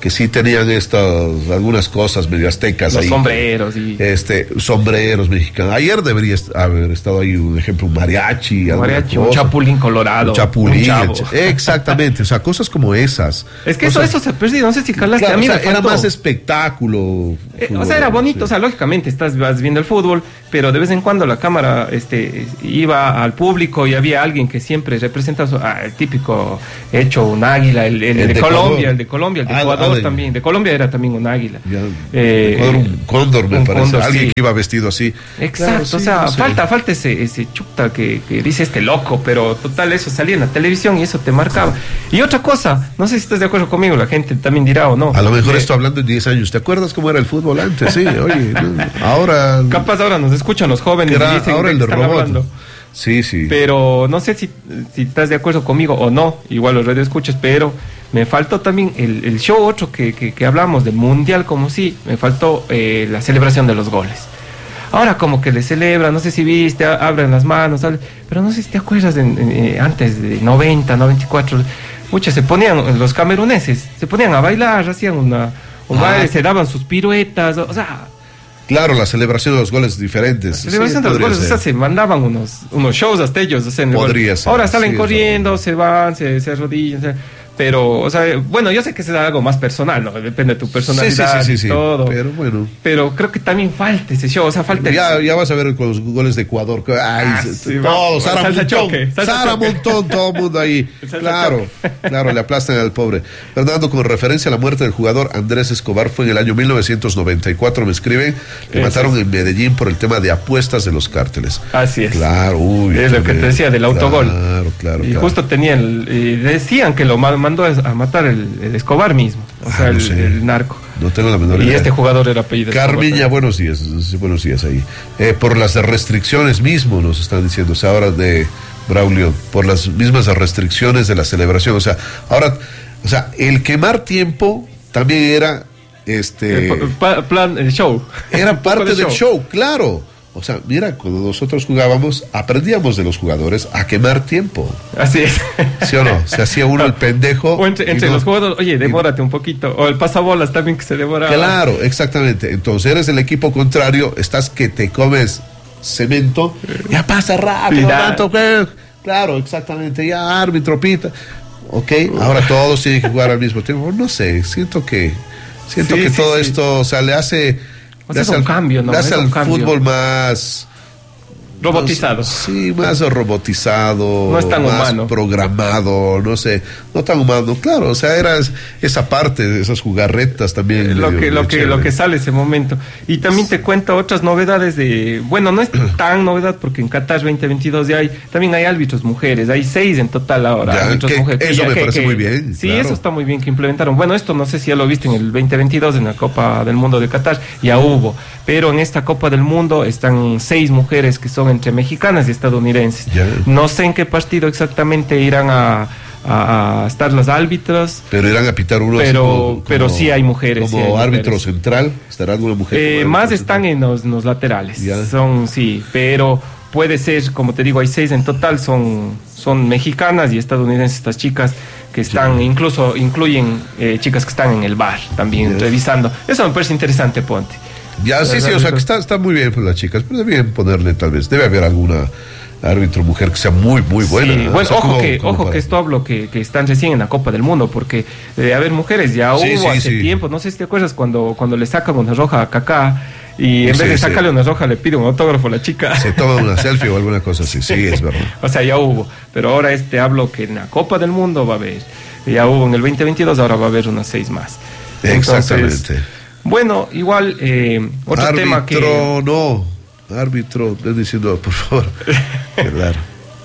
que sí tenían estas, algunas cosas medio aztecas. Los ahí, sombreros y... Este, sombreros mexicanos. Ayer debería haber estado ahí, un ejemplo, un mariachi. Un mariachi, un chapulín colorado. Un chapulín. Un exactamente, o sea, cosas como esas. Es que cosas, eso, eso se perdió, no sé si calaste. Claro, a mí o sea, me era faltó. más espectáculo. Eh, o sea, era bonito, sí. O sea, lógicamente estás vas viendo el fútbol, pero de vez en cuando la cámara este, iba al público y había alguien que siempre representa ah, el típico hecho, un águila, el, el, el de, de Colombia, el de Colombia, el de Ecuador ah, ah, también. De Colombia era también un águila. Ya, eh, Ecuador, un cóndor, me un parece. Cóndor, alguien sí. que iba vestido así. Exacto, claro, sí, o sea, no sé. falta, falta ese, ese chuta que, que dice este loco, pero total, eso salía en la televisión y eso te marcaba. Y otra cosa, no sé si estás de acuerdo conmigo, la gente también dirá o no. A lo mejor eh, estoy hablando en diez años. ¿Te acuerdas cómo era el fútbol antes? Sí, oye, no, ahora. Capaz ahora nos escuchan los jóvenes era, y dicen ahora el de robot. Hablando. Sí, sí. Pero no sé si, si estás de acuerdo conmigo o no, igual los radioescuchas, pero me faltó también el, el show otro que, que, que hablamos del mundial, como si me faltó eh, la celebración de los goles. Ahora como que le celebran, no sé si viste, abren las manos, pero no sé si te acuerdas de, de, antes de noventa, noventa y cuatro, muchos se ponían, los cameruneses, se ponían a bailar, hacían una, un ah. baile, se daban sus piruetas, o sea... Claro, la celebración de los goles diferentes. La celebración sí, de los goles, ser. o sea, se mandaban unos, unos shows hasta ellos. O sea, podría ser. Ahora salen sí, corriendo, se van, se, se arrodillan, se... pero, o sea, bueno, yo sé que es algo más personal, ¿no? Depende de tu personalidad sí, sí, sí, sí, y todo. Pero bueno. Pero creo que también falta ese show, o sea, falta... Ya, el... ya vas a ver con los goles de Ecuador. Ay, ah, sí, todos, Sara Montón, choque, Sara Montón, todo el mundo ahí. Claro, claro, le aplastan al pobre. Fernando, con referencia a la muerte del jugador Andrés Escobar, fue en el año mil novecientos noventa y cuatro, me escriben, que Eso mataron es. en Medellín por el tema de apuestas de los cárteles. Así es. Claro, uy. Es lo que te decía del autogol. Claro, claro. Y claro. justo tenían, y decían que lo mandó a matar el, el Escobar mismo, o sea, ah, no el, sé. el narco. No tengo la menor y idea. Y este jugador era apellido Carmiña, Escobar, buenos días, buenos días ahí. Eh, por las restricciones mismo, nos están diciendo, o sea, ahora de Braulio, por las mismas restricciones de la celebración, o sea, ahora, o sea, el quemar tiempo también era, este... El plan, el show. Era parte del show. show, claro. O sea, mira, cuando nosotros jugábamos, aprendíamos de los jugadores a quemar tiempo. Así es. ¿Sí o no? Se hacía uno el pendejo. O entre, entre no, los jugadores, oye, demórate y, un poquito. O el pasabolas también que se demora. Claro, exactamente. Entonces eres el equipo contrario, estás que te comes cemento, ya pasa rápido, tanto, claro, exactamente, ya árbitro pita. Ok, ahora todos tienen que jugar al mismo tiempo. No sé, siento que, siento sí, que sí, todo sí. esto, o sea, le hace... O sea, es un al, cambio, ¿no? Le hace es al cambio. fútbol más... Robotizado. No, sí, más robotizado. No es tan más humano. Programado, no sé. No tan humano, claro. O sea, era esa parte de esas jugarretas también. Eh, lo medio, que lo que lo que sale ese momento. Y también te cuento otras novedades de... Bueno, no es tan novedad porque en Qatar veinte veintidós ya hay... También hay árbitros mujeres. Hay seis en total ahora. Ya, árbitros que, mujeres. Eso ya, me que, parece que, muy bien. Sí, claro. Eso está muy bien que implementaron. Bueno, esto no sé si ya lo viste en el veinte veintidós en la Copa del Mundo de Qatar. Ya hubo. Pero en esta Copa del Mundo están seis mujeres que son entre mexicanas y estadounidenses. Yeah. No sé en qué partido exactamente irán a, a, a estar las árbitras. Pero irán a pitar uno. Pero, como, pero como, sí hay mujeres. Como sí hay árbitro mujeres. central, estará alguna mujer. Eh, más están en los, en los laterales. Yeah. Son, sí, pero puede ser, como te digo, hay seis en total, son, son mexicanas y estadounidenses estas chicas que están, yeah. incluso incluyen eh, chicas que están en el bar también yeah. revisando. Eso me parece interesante, Ponte. Ya, sí, sí, o sea, que está, está muy bien por las chicas, pero deben ponerle tal vez, debe haber alguna árbitro mujer que sea muy, muy buena. Sí, ¿no? bueno, o sea, ojo, como, que, como ojo para... que esto hablo que, que están recién en la Copa del Mundo, porque debe haber mujeres, ya sí, hubo sí, hace sí. tiempo, no sé si te acuerdas cuando, cuando le sacan una roja a Kaká y en sí, vez de sacarle sí. una roja le pide un autógrafo a la chica. Se toma una selfie o alguna cosa así, sí, es verdad. O sea, ya hubo, pero ahora este hablo que en la Copa del Mundo va a haber, ya hubo en el veinte veintidós, ahora va a haber unas seis más. Exactamente. Entonces, bueno, igual, eh, otro árbitro, tema que... Árbitro, no, árbitro, ven diciendo, por favor, claro.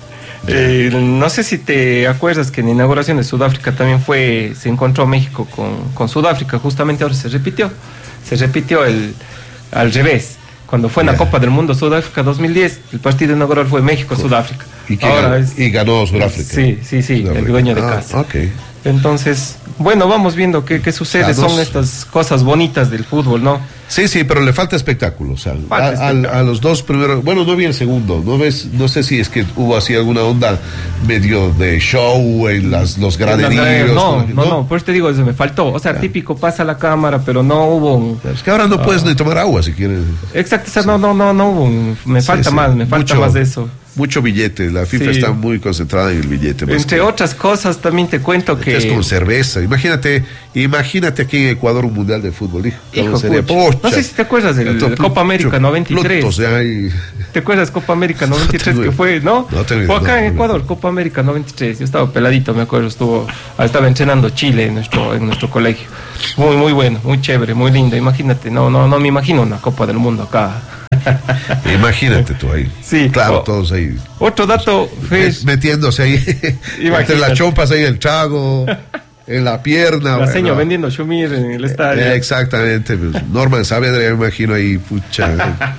eh, no sé si te acuerdas que en la inauguración de Sudáfrica también fue, se encontró México con, con Sudáfrica, justamente ahora se repitió, se repitió el al revés. Cuando fue en yeah. la Copa del Mundo Sudáfrica dos mil diez, el partido inaugural fue México-Sudáfrica. ¿Y, ahora ganó, es, y ganó Sudáfrica? Sí, sí, sí, Sudáfrica. El dueño de ah, casa. Okay. Entonces, bueno, vamos viendo qué, qué sucede. O sea, dos... Son estas cosas bonitas del fútbol, ¿no? Sí, sí, pero le falta espectáculo. O sea, falta a, espectáculo. A, a los dos primeros, bueno, no vi el segundo. No ves, no sé si es que hubo así alguna onda medio de show en las, los graderíos. No, no, no, no, por eso te digo, eso me faltó. O sea, ya. Típico pasa la cámara, pero no hubo un... Es que ahora no uh, puedes ni tomar agua si quieres. Exacto, o sea, sí. no, no, no, no hubo un... Me falta sí, sí. más, me falta Mucho, más de eso. Mucho billete, la FIFA sí. está muy concentrada en el billete. Entre que, otras cosas también te cuento que... Es como cerveza, imagínate, imagínate aquí en Ecuador un mundial de fútbol, hijo. hijo sería, no sé si te acuerdas de la Copa América noventa y tres. Plutos, y... ¿Te acuerdas Copa América noventa y tres no que fue, no? no te, fue acá no, en Ecuador, no. Copa América noventa y tres, yo estaba peladito, me acuerdo, estuvo, estaba entrenando Chile en nuestro, en nuestro colegio. Muy, muy bueno, muy chévere, muy lindo, imagínate, no, no, no me imagino una Copa del Mundo acá. Imagínate tú ahí. Sí, claro, o, todos ahí. Otro dato, Fes, metiéndose ahí entre las chompas ahí el trago, en la pierna. La seño vendiendo shumir en el estadio. Eh, exactamente. Pues, Norman Saavedra, me imagino ahí, pucha.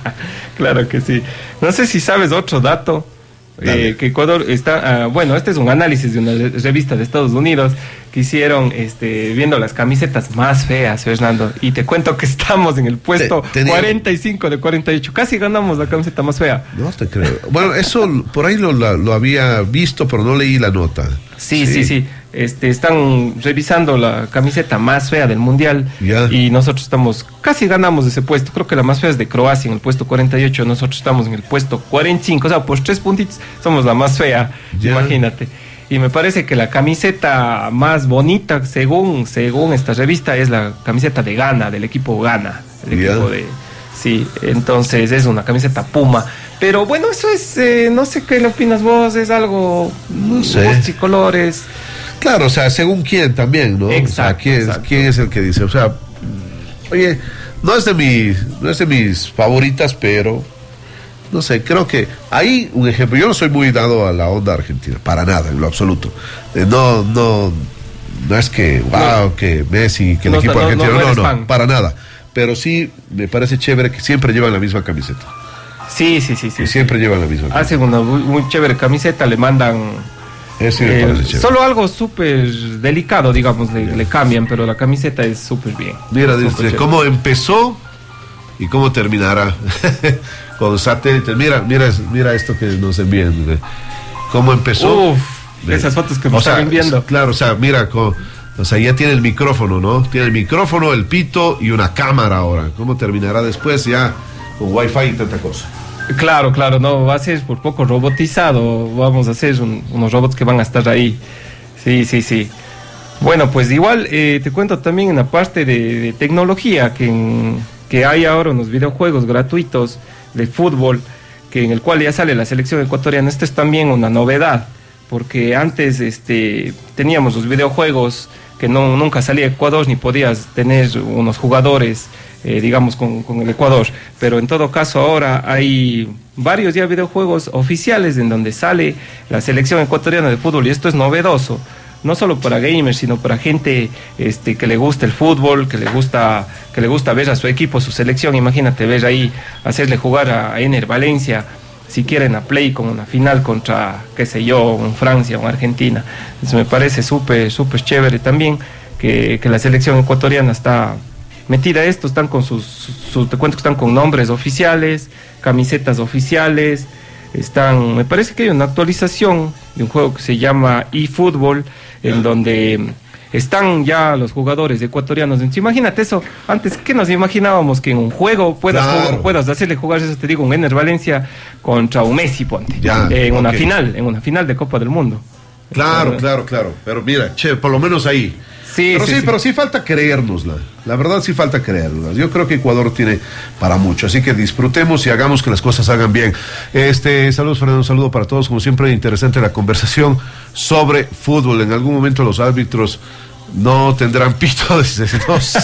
Claro que sí. No sé si sabes otro dato. Eh, que Ecuador está, uh, bueno, este es un análisis de una revista de Estados Unidos que hicieron este, viendo las camisetas más feas, Fernando, y te cuento que estamos en el puesto te, cuarenta y cinco de cuarenta y ocho, casi ganamos la camiseta más fea. No te creo. Bueno, eso por ahí lo, lo, lo había visto, pero no leí la nota. Sí, sí, sí, sí. Este, están revisando la camiseta más fea del mundial yeah. y nosotros estamos, casi ganamos ese puesto. Creo que la más fea es de Croacia en el puesto cuarenta y ocho, nosotros estamos en el puesto cuarenta y cinco, o sea, por tres puntitos somos la más fea, yeah. imagínate. Y me parece que la camiseta más bonita, según, según esta revista, es la camiseta de Ghana, del equipo Ghana, el yeah. equipo de... Sí, entonces es una camiseta Puma. Pero bueno, eso es, eh, no sé qué le opinas vos, es algo, no sé, gustos y colores. Claro, o sea, según quién también, ¿no? Exacto, o sea, ¿quién, exacto. ¿quién es el que dice? O sea, oye, no es de mis, no es de mis favoritas, pero no sé, creo que hay un ejemplo. Yo no soy muy dado a la onda argentina, para nada, en lo absoluto. Eh, no, no, no es que, wow, no. que Messi, que el no, equipo no, argentino, no, no, no para nada. Pero sí me parece chévere que siempre llevan la misma camiseta. Sí, sí, sí, sí. Que siempre sí. llevan la misma. Hacen una muy, muy chévere camiseta, le mandan. Eso me eh, parece chévere. Solo algo súper delicado, digamos, le, le cambian, pero la camiseta es súper bien. Mira, desde cómo empezó y cómo terminará. Con satélites. Mira, mira, mira esto que nos envían. Cómo empezó. Uf, esas fotos que nos están enviando. Claro, o sea, mira cómo. O sea, ya tiene el micrófono, ¿no? Tiene el micrófono, el pito y una cámara ahora. ¿Cómo terminará después ya con wifi y tanta cosa? Claro, claro, no, va a ser por poco robotizado. Vamos a hacer un, unos robots que van a estar ahí. Sí, sí, sí. Bueno, pues igual eh, te cuento también en la parte de, de tecnología que, en, que hay ahora unos videojuegos gratuitos de fútbol, que en el cual ya sale la selección ecuatoriana. Esto es también una novedad, porque antes este, teníamos los videojuegos que no, nunca salía Ecuador, ni podías tener unos jugadores, eh, digamos, con, con el Ecuador. Pero en todo caso ahora hay varios ya videojuegos oficiales en donde sale la selección ecuatoriana de fútbol, y esto es novedoso, no solo para gamers, sino para gente este, que le gusta el fútbol, que le gusta, que le gusta ver a su equipo, su selección. Imagínate ver ahí, hacerle jugar a Ener Valencia, si quieren a Play, con una final contra, qué sé yo, un Francia o Argentina. Eso me parece súper, súper chévere también, que, que la selección ecuatoriana está metida a esto, están con sus, sus, te cuento que están con nombres oficiales, camisetas oficiales, están, me parece que hay una actualización de un juego que se llama eFootball, en donde están ya los jugadores ecuatorianos. Entonces, imagínate eso, antes, ¿qué nos imaginábamos? Que en un juego puedas, claro. jugar, puedas hacerle jugar, eso te digo, un Ener Valencia contra un Messi, ponte, ya, eh, en okay. una final, en una final de Copa del Mundo. Claro, Entonces, claro, claro, pero mira, che, por lo menos ahí. Sí, pero sí, sí, sí, pero sí falta creérnosla. La verdad sí falta creérnosla. Yo creo que Ecuador tiene para mucho, así que disfrutemos y hagamos que las cosas hagan bien. Este, saludos, Fernando, un saludo para todos. Como siempre, interesante la conversación sobre fútbol. En algún momento los árbitros no tendrán pito, no sé.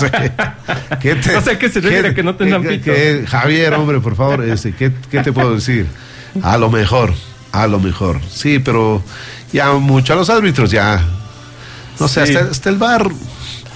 ¿Qué te, no sé a qué se refiere que no tendrán qué, pito. Qué, Javier, hombre, por favor, este, ¿qué, ¿qué te puedo decir? A lo mejor, a lo mejor. Sí, pero ya mucho a los árbitros ya. No sé, sí. hasta, hasta el V A R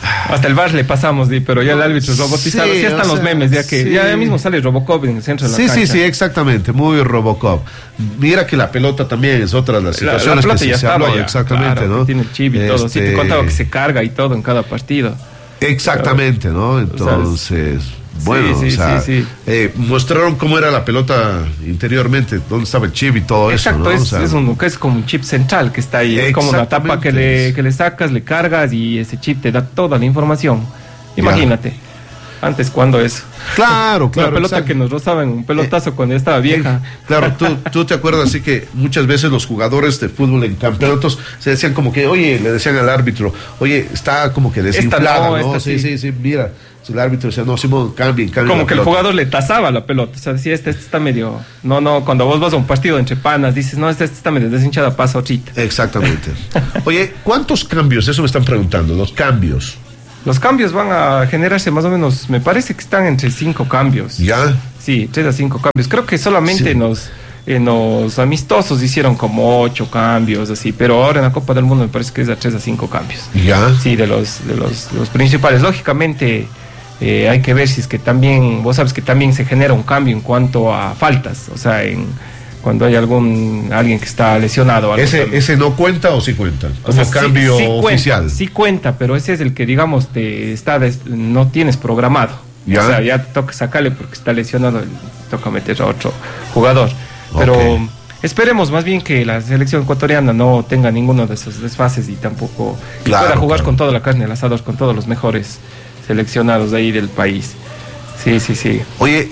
Hasta el V A R le pasamos, pero ya el árbitro es robotizado. Sí, sí están los sea, memes, ya que sí. ya mismo sale Robocop en el centro de la sí, cancha. Sí, sí, sí, exactamente, muy Robocop. Mira que la pelota también es otra de las situaciones la, la pelota que ya se estaba habló, ya, exactamente, claro, ¿no? Tiene el chip y este... todo. Sí, te contaba que se carga y todo en cada partido. Exactamente, ¿no? Entonces... O sea, bueno, sí, sí, o sea, sí, sí. Eh, mostraron cómo era la pelota interiormente, dónde estaba el chip y todo Exacto, eso, ¿no? Es, o sea, es, un, es como un chip central que está ahí, es como la tapa que le, que le sacas, le cargas y ese chip te da toda la información. Imagínate, ya. Antes cuando eso. Claro, claro. La pelota exacto. que nos rozaban, un pelotazo eh, cuando ya estaba vieja. Eh, claro, tú, tú te acuerdas así que muchas veces los jugadores de fútbol en campeonatos se decían como que, oye, le decían al árbitro, oye, está como que desinflada, no, ¿no? Sí, sí, sí, mira. El árbitro decía, no, Simón, cambien, cambien. Como que pelota. El jugador le tasaba la pelota. O sea, decía, este, este está medio. No, no, cuando vos vas a un partido entre panas, dices, no, este, este está medio deshinchada, pasa ochita. Exactamente. Oye, ¿cuántos cambios? Eso me están preguntando, los cambios. Los cambios van a generarse más o menos, me parece que están entre cinco cambios. ¿Ya? Sí, tres a cinco cambios. Creo que solamente sí. en los. En los amistosos hicieron como ocho cambios, así, pero ahora en la Copa del Mundo me parece que es de tres a cinco cambios. ¿Ya? Sí, de los, de los, los principales. Lógicamente. Eh, hay que ver si es que también, vos sabes que también se genera un cambio en cuanto a faltas, o sea, en cuando hay algún alguien que está lesionado. ¿Ese, ¿Ese no cuenta o sí cuenta? Como o sea, cambio sí, sí oficial. Cuenta, sí cuenta, pero ese es el que, digamos, te está des, no tienes programado. ¿Ya? O sea, ya te toca sacarle porque está lesionado, toca meter a otro jugador. Pero okay. esperemos más bien que la selección ecuatoriana no tenga ninguno de esos desfases y tampoco y claro, pueda jugar claro. con toda la carne al asador, con todos los mejores seleccionados de ahí del país. Sí, sí, sí. Oye,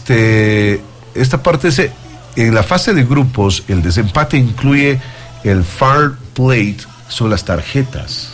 este, esta parte es, en la fase de grupos, el desempate incluye el fair play, son las tarjetas.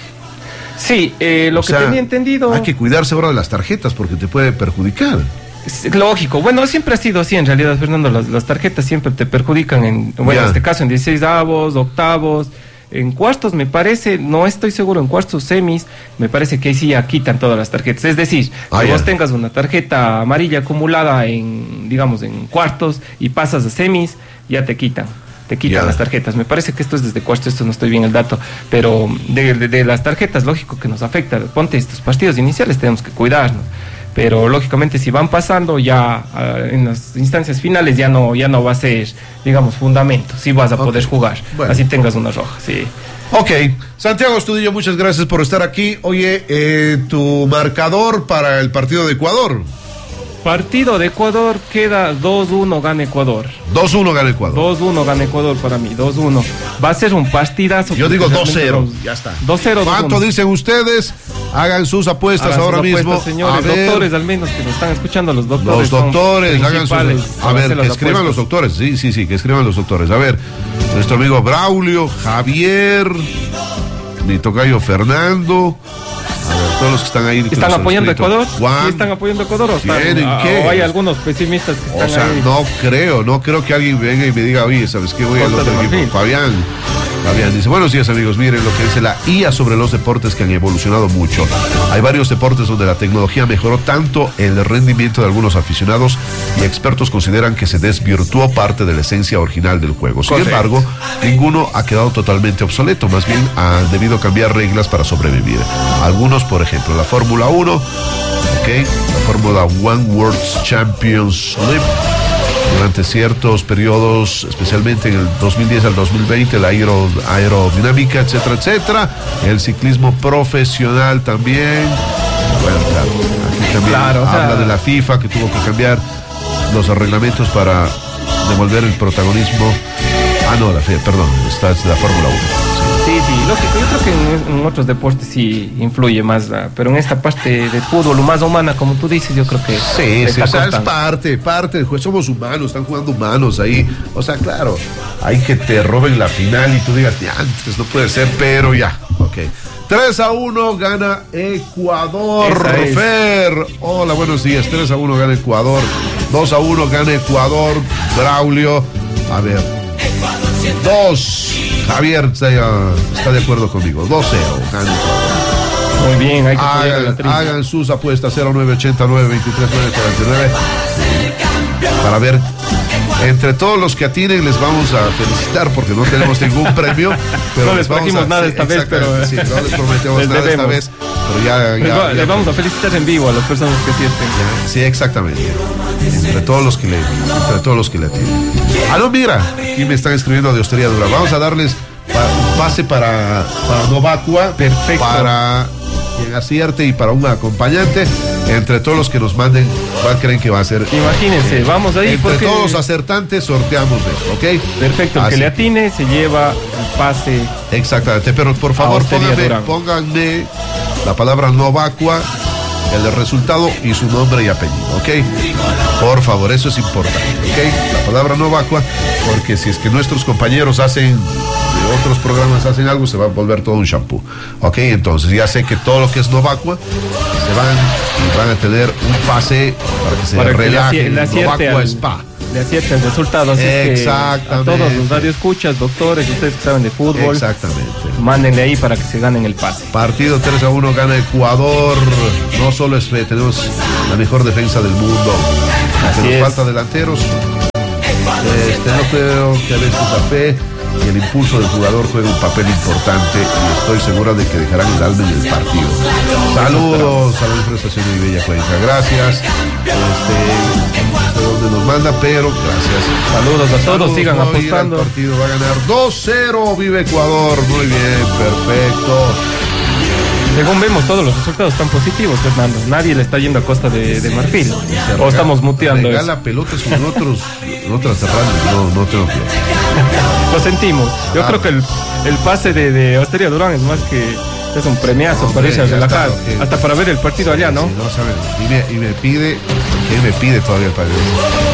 Sí, eh, lo o que sea, tenía entendido. Hay que cuidarse ahora de las tarjetas porque te puede perjudicar. Es lógico, bueno, siempre ha sido así en realidad, Fernando, las, las tarjetas siempre te perjudican, en, bueno, yeah. en este caso en dieciséis avos, octavos. En cuartos me parece, no estoy seguro, en cuartos semis, me parece que ahí sí ya quitan todas las tarjetas. Es decir, ah, que yeah. vos tengas una tarjeta amarilla acumulada en, digamos, en cuartos y pasas a semis, ya te quitan, te quitan yeah. las tarjetas. Me parece que esto es desde cuartos, esto no estoy bien el dato, pero de, de, de las tarjetas, lógico que nos afecta. Ponte, estos partidos iniciales tenemos que cuidarnos. Pero lógicamente si van pasando ya uh, en las instancias finales ya no ya no va a ser, digamos, fundamento, si vas a okay. poder jugar, bueno. así tengas una roja, sí. Ok, Santiago Astudillo, muchas gracias por estar aquí. Oye, eh, tu marcador para el partido de Ecuador. Partido de Ecuador queda dos uno, gana Ecuador. dos uno gana Ecuador. dos uno gana Ecuador para mí, dos uno. Va a ser un partidazo. Yo digo dos cero, ya está. dos cero. ¿Cuánto dicen ustedes? Hagan sus apuestas hagan ahora sus mismo. Apuestas, señores, doctores al menos que nos están escuchando, los doctores. Los doctores, hagan sus. A ver, que escriban apuestas. Los doctores. Sí, sí, sí, que escriban los doctores. A ver, nuestro amigo Braulio, Javier, mi tocayo Fernando. A ver, todos los que están ahí. ¿Están apoyando a Ecuador? ¿Sí están apoyando a Ecuador? ¿O, están, qué? ¿O hay algunos pesimistas que están o sea, ahí? No creo, no creo que alguien venga y me diga, oye, ¿sabes qué? Voy al otro equipo. Fabián. Fabián dice, buenos días amigos, miren lo que dice la I A sobre los deportes que han evolucionado mucho. Hay varios deportes donde la tecnología mejoró tanto el rendimiento de algunos aficionados y expertos consideran que se desvirtuó parte de la esencia original del juego. Sin Correcto. embargo, ninguno ha quedado totalmente obsoleto, más bien ha debido cambiar reglas para sobrevivir. Algunos, por ejemplo, la Fórmula uno, okay, la Fórmula One World Championship. Durante ciertos periodos, especialmente en el dos mil diez al dos mil veinte, la aero, aerodinámica, etcétera, etcétera. El ciclismo profesional también. Bueno, claro, aquí también claro, habla o sea... de la FIFA que tuvo que cambiar los reglamentos para devolver el protagonismo. Ah, no, la F I A, perdón, esta es la Fórmula uno. Sí, sí, lógico. Yo creo que en, en otros deportes sí influye más, uh, pero en esta parte de fútbol, lo más humana, como tú dices, yo creo que sí, sí, o sea, es parte, parte del juego. Somos humanos, están jugando humanos ahí. O sea, claro, hay que te roben la final y tú digas, ya, antes no puede ser, pero ya, ok. tres a uno gana Ecuador, Fer. Hola, buenos días. tres a uno gana Ecuador. dos a uno gana Ecuador, Braulio. A ver. dos. Javier está, está de acuerdo conmigo. dos cero. Gana Ecuador. Muy bien, hay que hagan, hagan sus apuestas cero nueve ochenta y nueve veintitrés nueve cuarenta y nueve para ver. Entre todos los que atinen les vamos a felicitar porque no tenemos ningún premio, pero no les prometimos nada sí, esta vez, pero sí, no les prometemos nada esta vez, pero ya... ya, va, ya le vamos a felicitar en vivo a las personas que sí estén. Sí, exactamente. Entre todos los que le, entre todos los que le atienden. Aló, mira, aquí me están escribiendo de Hostería Dura. Vamos a darles un pase para, para Novacua. Perfecto. Para quien acierte y para un acompañante. Entre todos los que nos manden, ¿cuál creen que va a ser? Imagínense, eh, vamos ahí. Entre porque... todos los acertantes sorteamos esto, ¿ok? Perfecto, el Así. que le atine se lleva el pase. Exactamente, pero por favor pónganme, pónganme la palabra Novacua, el resultado y su nombre y apellido, ¿ok? Por favor, eso es importante, ¿ok? La palabra Novacua, porque si es que nuestros compañeros hacen... de otros programas hacen algo, se va a volver todo un shampoo. Ok, entonces ya sé que todo lo que es Novacua se van, van a tener un pase para que se para relajen. Novacua Spa. Le acierten el resultado. Así Exactamente. Es que a todos los radioescuchas, doctores, ustedes que saben de fútbol. Exactamente. Mándenle ahí para que se ganen el pase. Partido tres a uno gana Ecuador. No solo es fe, tenemos la mejor defensa del mundo. Así nos es. Falta delanteros. Este, no creo que Alexis Tapé y el impulso del jugador juega un papel importante y estoy segura de que dejarán el alma en el partido. Saludos a la manifestación de Bella Cuenca, gracias. Este, no sé dónde nos manda, pero gracias. Saludos a todos, Saludos, sigan apostando. El partido va a ganar dos cero, vive Ecuador, muy bien, perfecto. Según vemos, todos los resultados están positivos, Fernando. Nadie le está yendo a Costa de, de Marfil. O regala, estamos muteando eso. Regala pelotas con otros, en otras radios. No, no tengo que. Lo sentimos. Yo ah, creo que el, el pase de, de Hostería Durán es más que... Es un premiazo, okay, para irse a relajar. Está, okay. Hasta para ver el partido allá, ¿no? Sí, no saben. Y me, y me pide... ¿Qué me pide todavía el partido?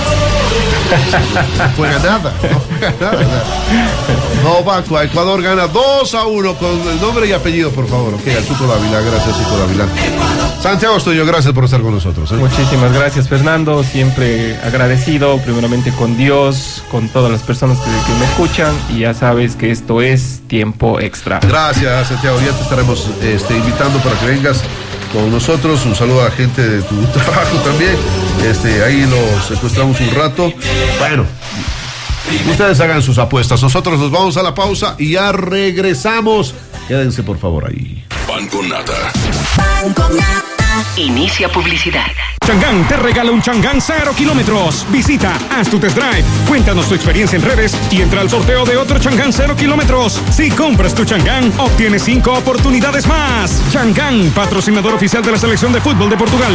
No juega nada, no juega nada. Novacua, Ecuador gana dos a uno con el nombre y apellido, por favor. Ok, al Tuco Dávila, gracias, Tuco Dávila. Santiago Estoyo, gracias por estar con nosotros. ¿eh? Muchísimas gracias, Fernando. Siempre agradecido, primeramente con Dios, con todas las personas que, que me escuchan. Y ya sabes que esto es Tiempo Extra. Gracias, Santiago. Ya te estaremos este, invitando para que vengas con nosotros. Un saludo a la gente de tu trabajo también. Este, ahí los secuestramos un rato. Bueno, ustedes hagan sus apuestas. Nosotros nos vamos a la pausa y ya regresamos. Quédense por favor ahí. Pan con nata. Pan con nata. Inicia publicidad. Chang'an te regala un Chang'an cero kilómetros. Visita, haz tu test drive, cuéntanos tu experiencia en redes y entra al sorteo de otro Chang'an cero kilómetros. Si compras tu Chang'an, obtienes cinco oportunidades más. Chang'an, patrocinador oficial de la selección de fútbol de Portugal.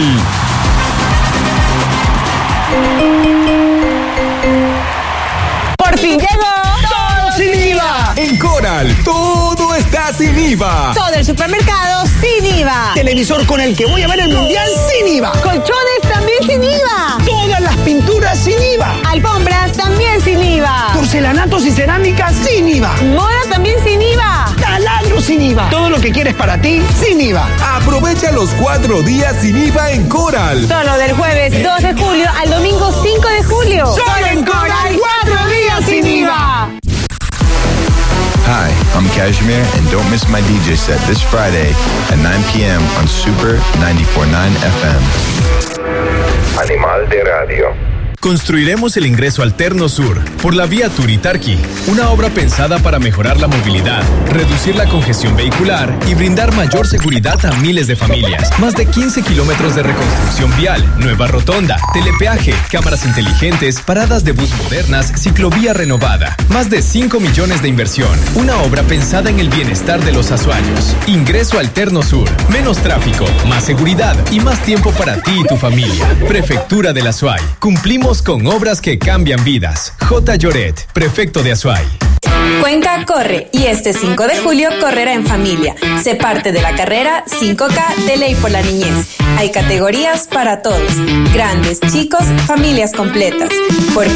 ¡Por fin llegó! ¡Todo sin I V A! En Coral, todo está sin I V A. Todo el supermercado sin I V A. Televisor con el que voy a ver el mundial sin I V A. Colchones también sin I V A. Todas las pinturas sin I V A. Alfombras también sin I V A. Porcelanatos y cerámicas sin I V A. Moda también sin I V A. Taladros sin I V A. Todo lo que quieres para ti sin I V A. Aprovecha los cuatro días sin I V A en Coral. Solo del jueves dos de julio al domingo cinco de julio. Solo en Coral, cuatro días sin I V A. Hi, I'm Kashmir, and don't miss my D J set this Friday at nine p.m. on Super ninety-four point nine F M. Animal de Radio. Construiremos el ingreso alterno sur por la vía Turitarqui, una obra pensada para mejorar la movilidad, reducir la congestión vehicular y brindar mayor seguridad a miles de familias. Más de quince kilómetros de reconstrucción vial, nueva rotonda, telepeaje, cámaras inteligentes, paradas de bus modernas, ciclovía renovada. Más de cinco millones de inversión. Una obra pensada en el bienestar de los azuayos. Ingreso alterno sur. Menos tráfico, más seguridad y más tiempo para ti y tu familia. Prefectura del Azuay. Cumplimos con obras que cambian vidas. J. Lloret, prefecto de Azuay. Cuenca corre y este cinco de julio correrá en familia. Se parte de la carrera cinco K de Ley por la Niñez. Hay categorías para todos, grandes, chicos, familias completas. Porque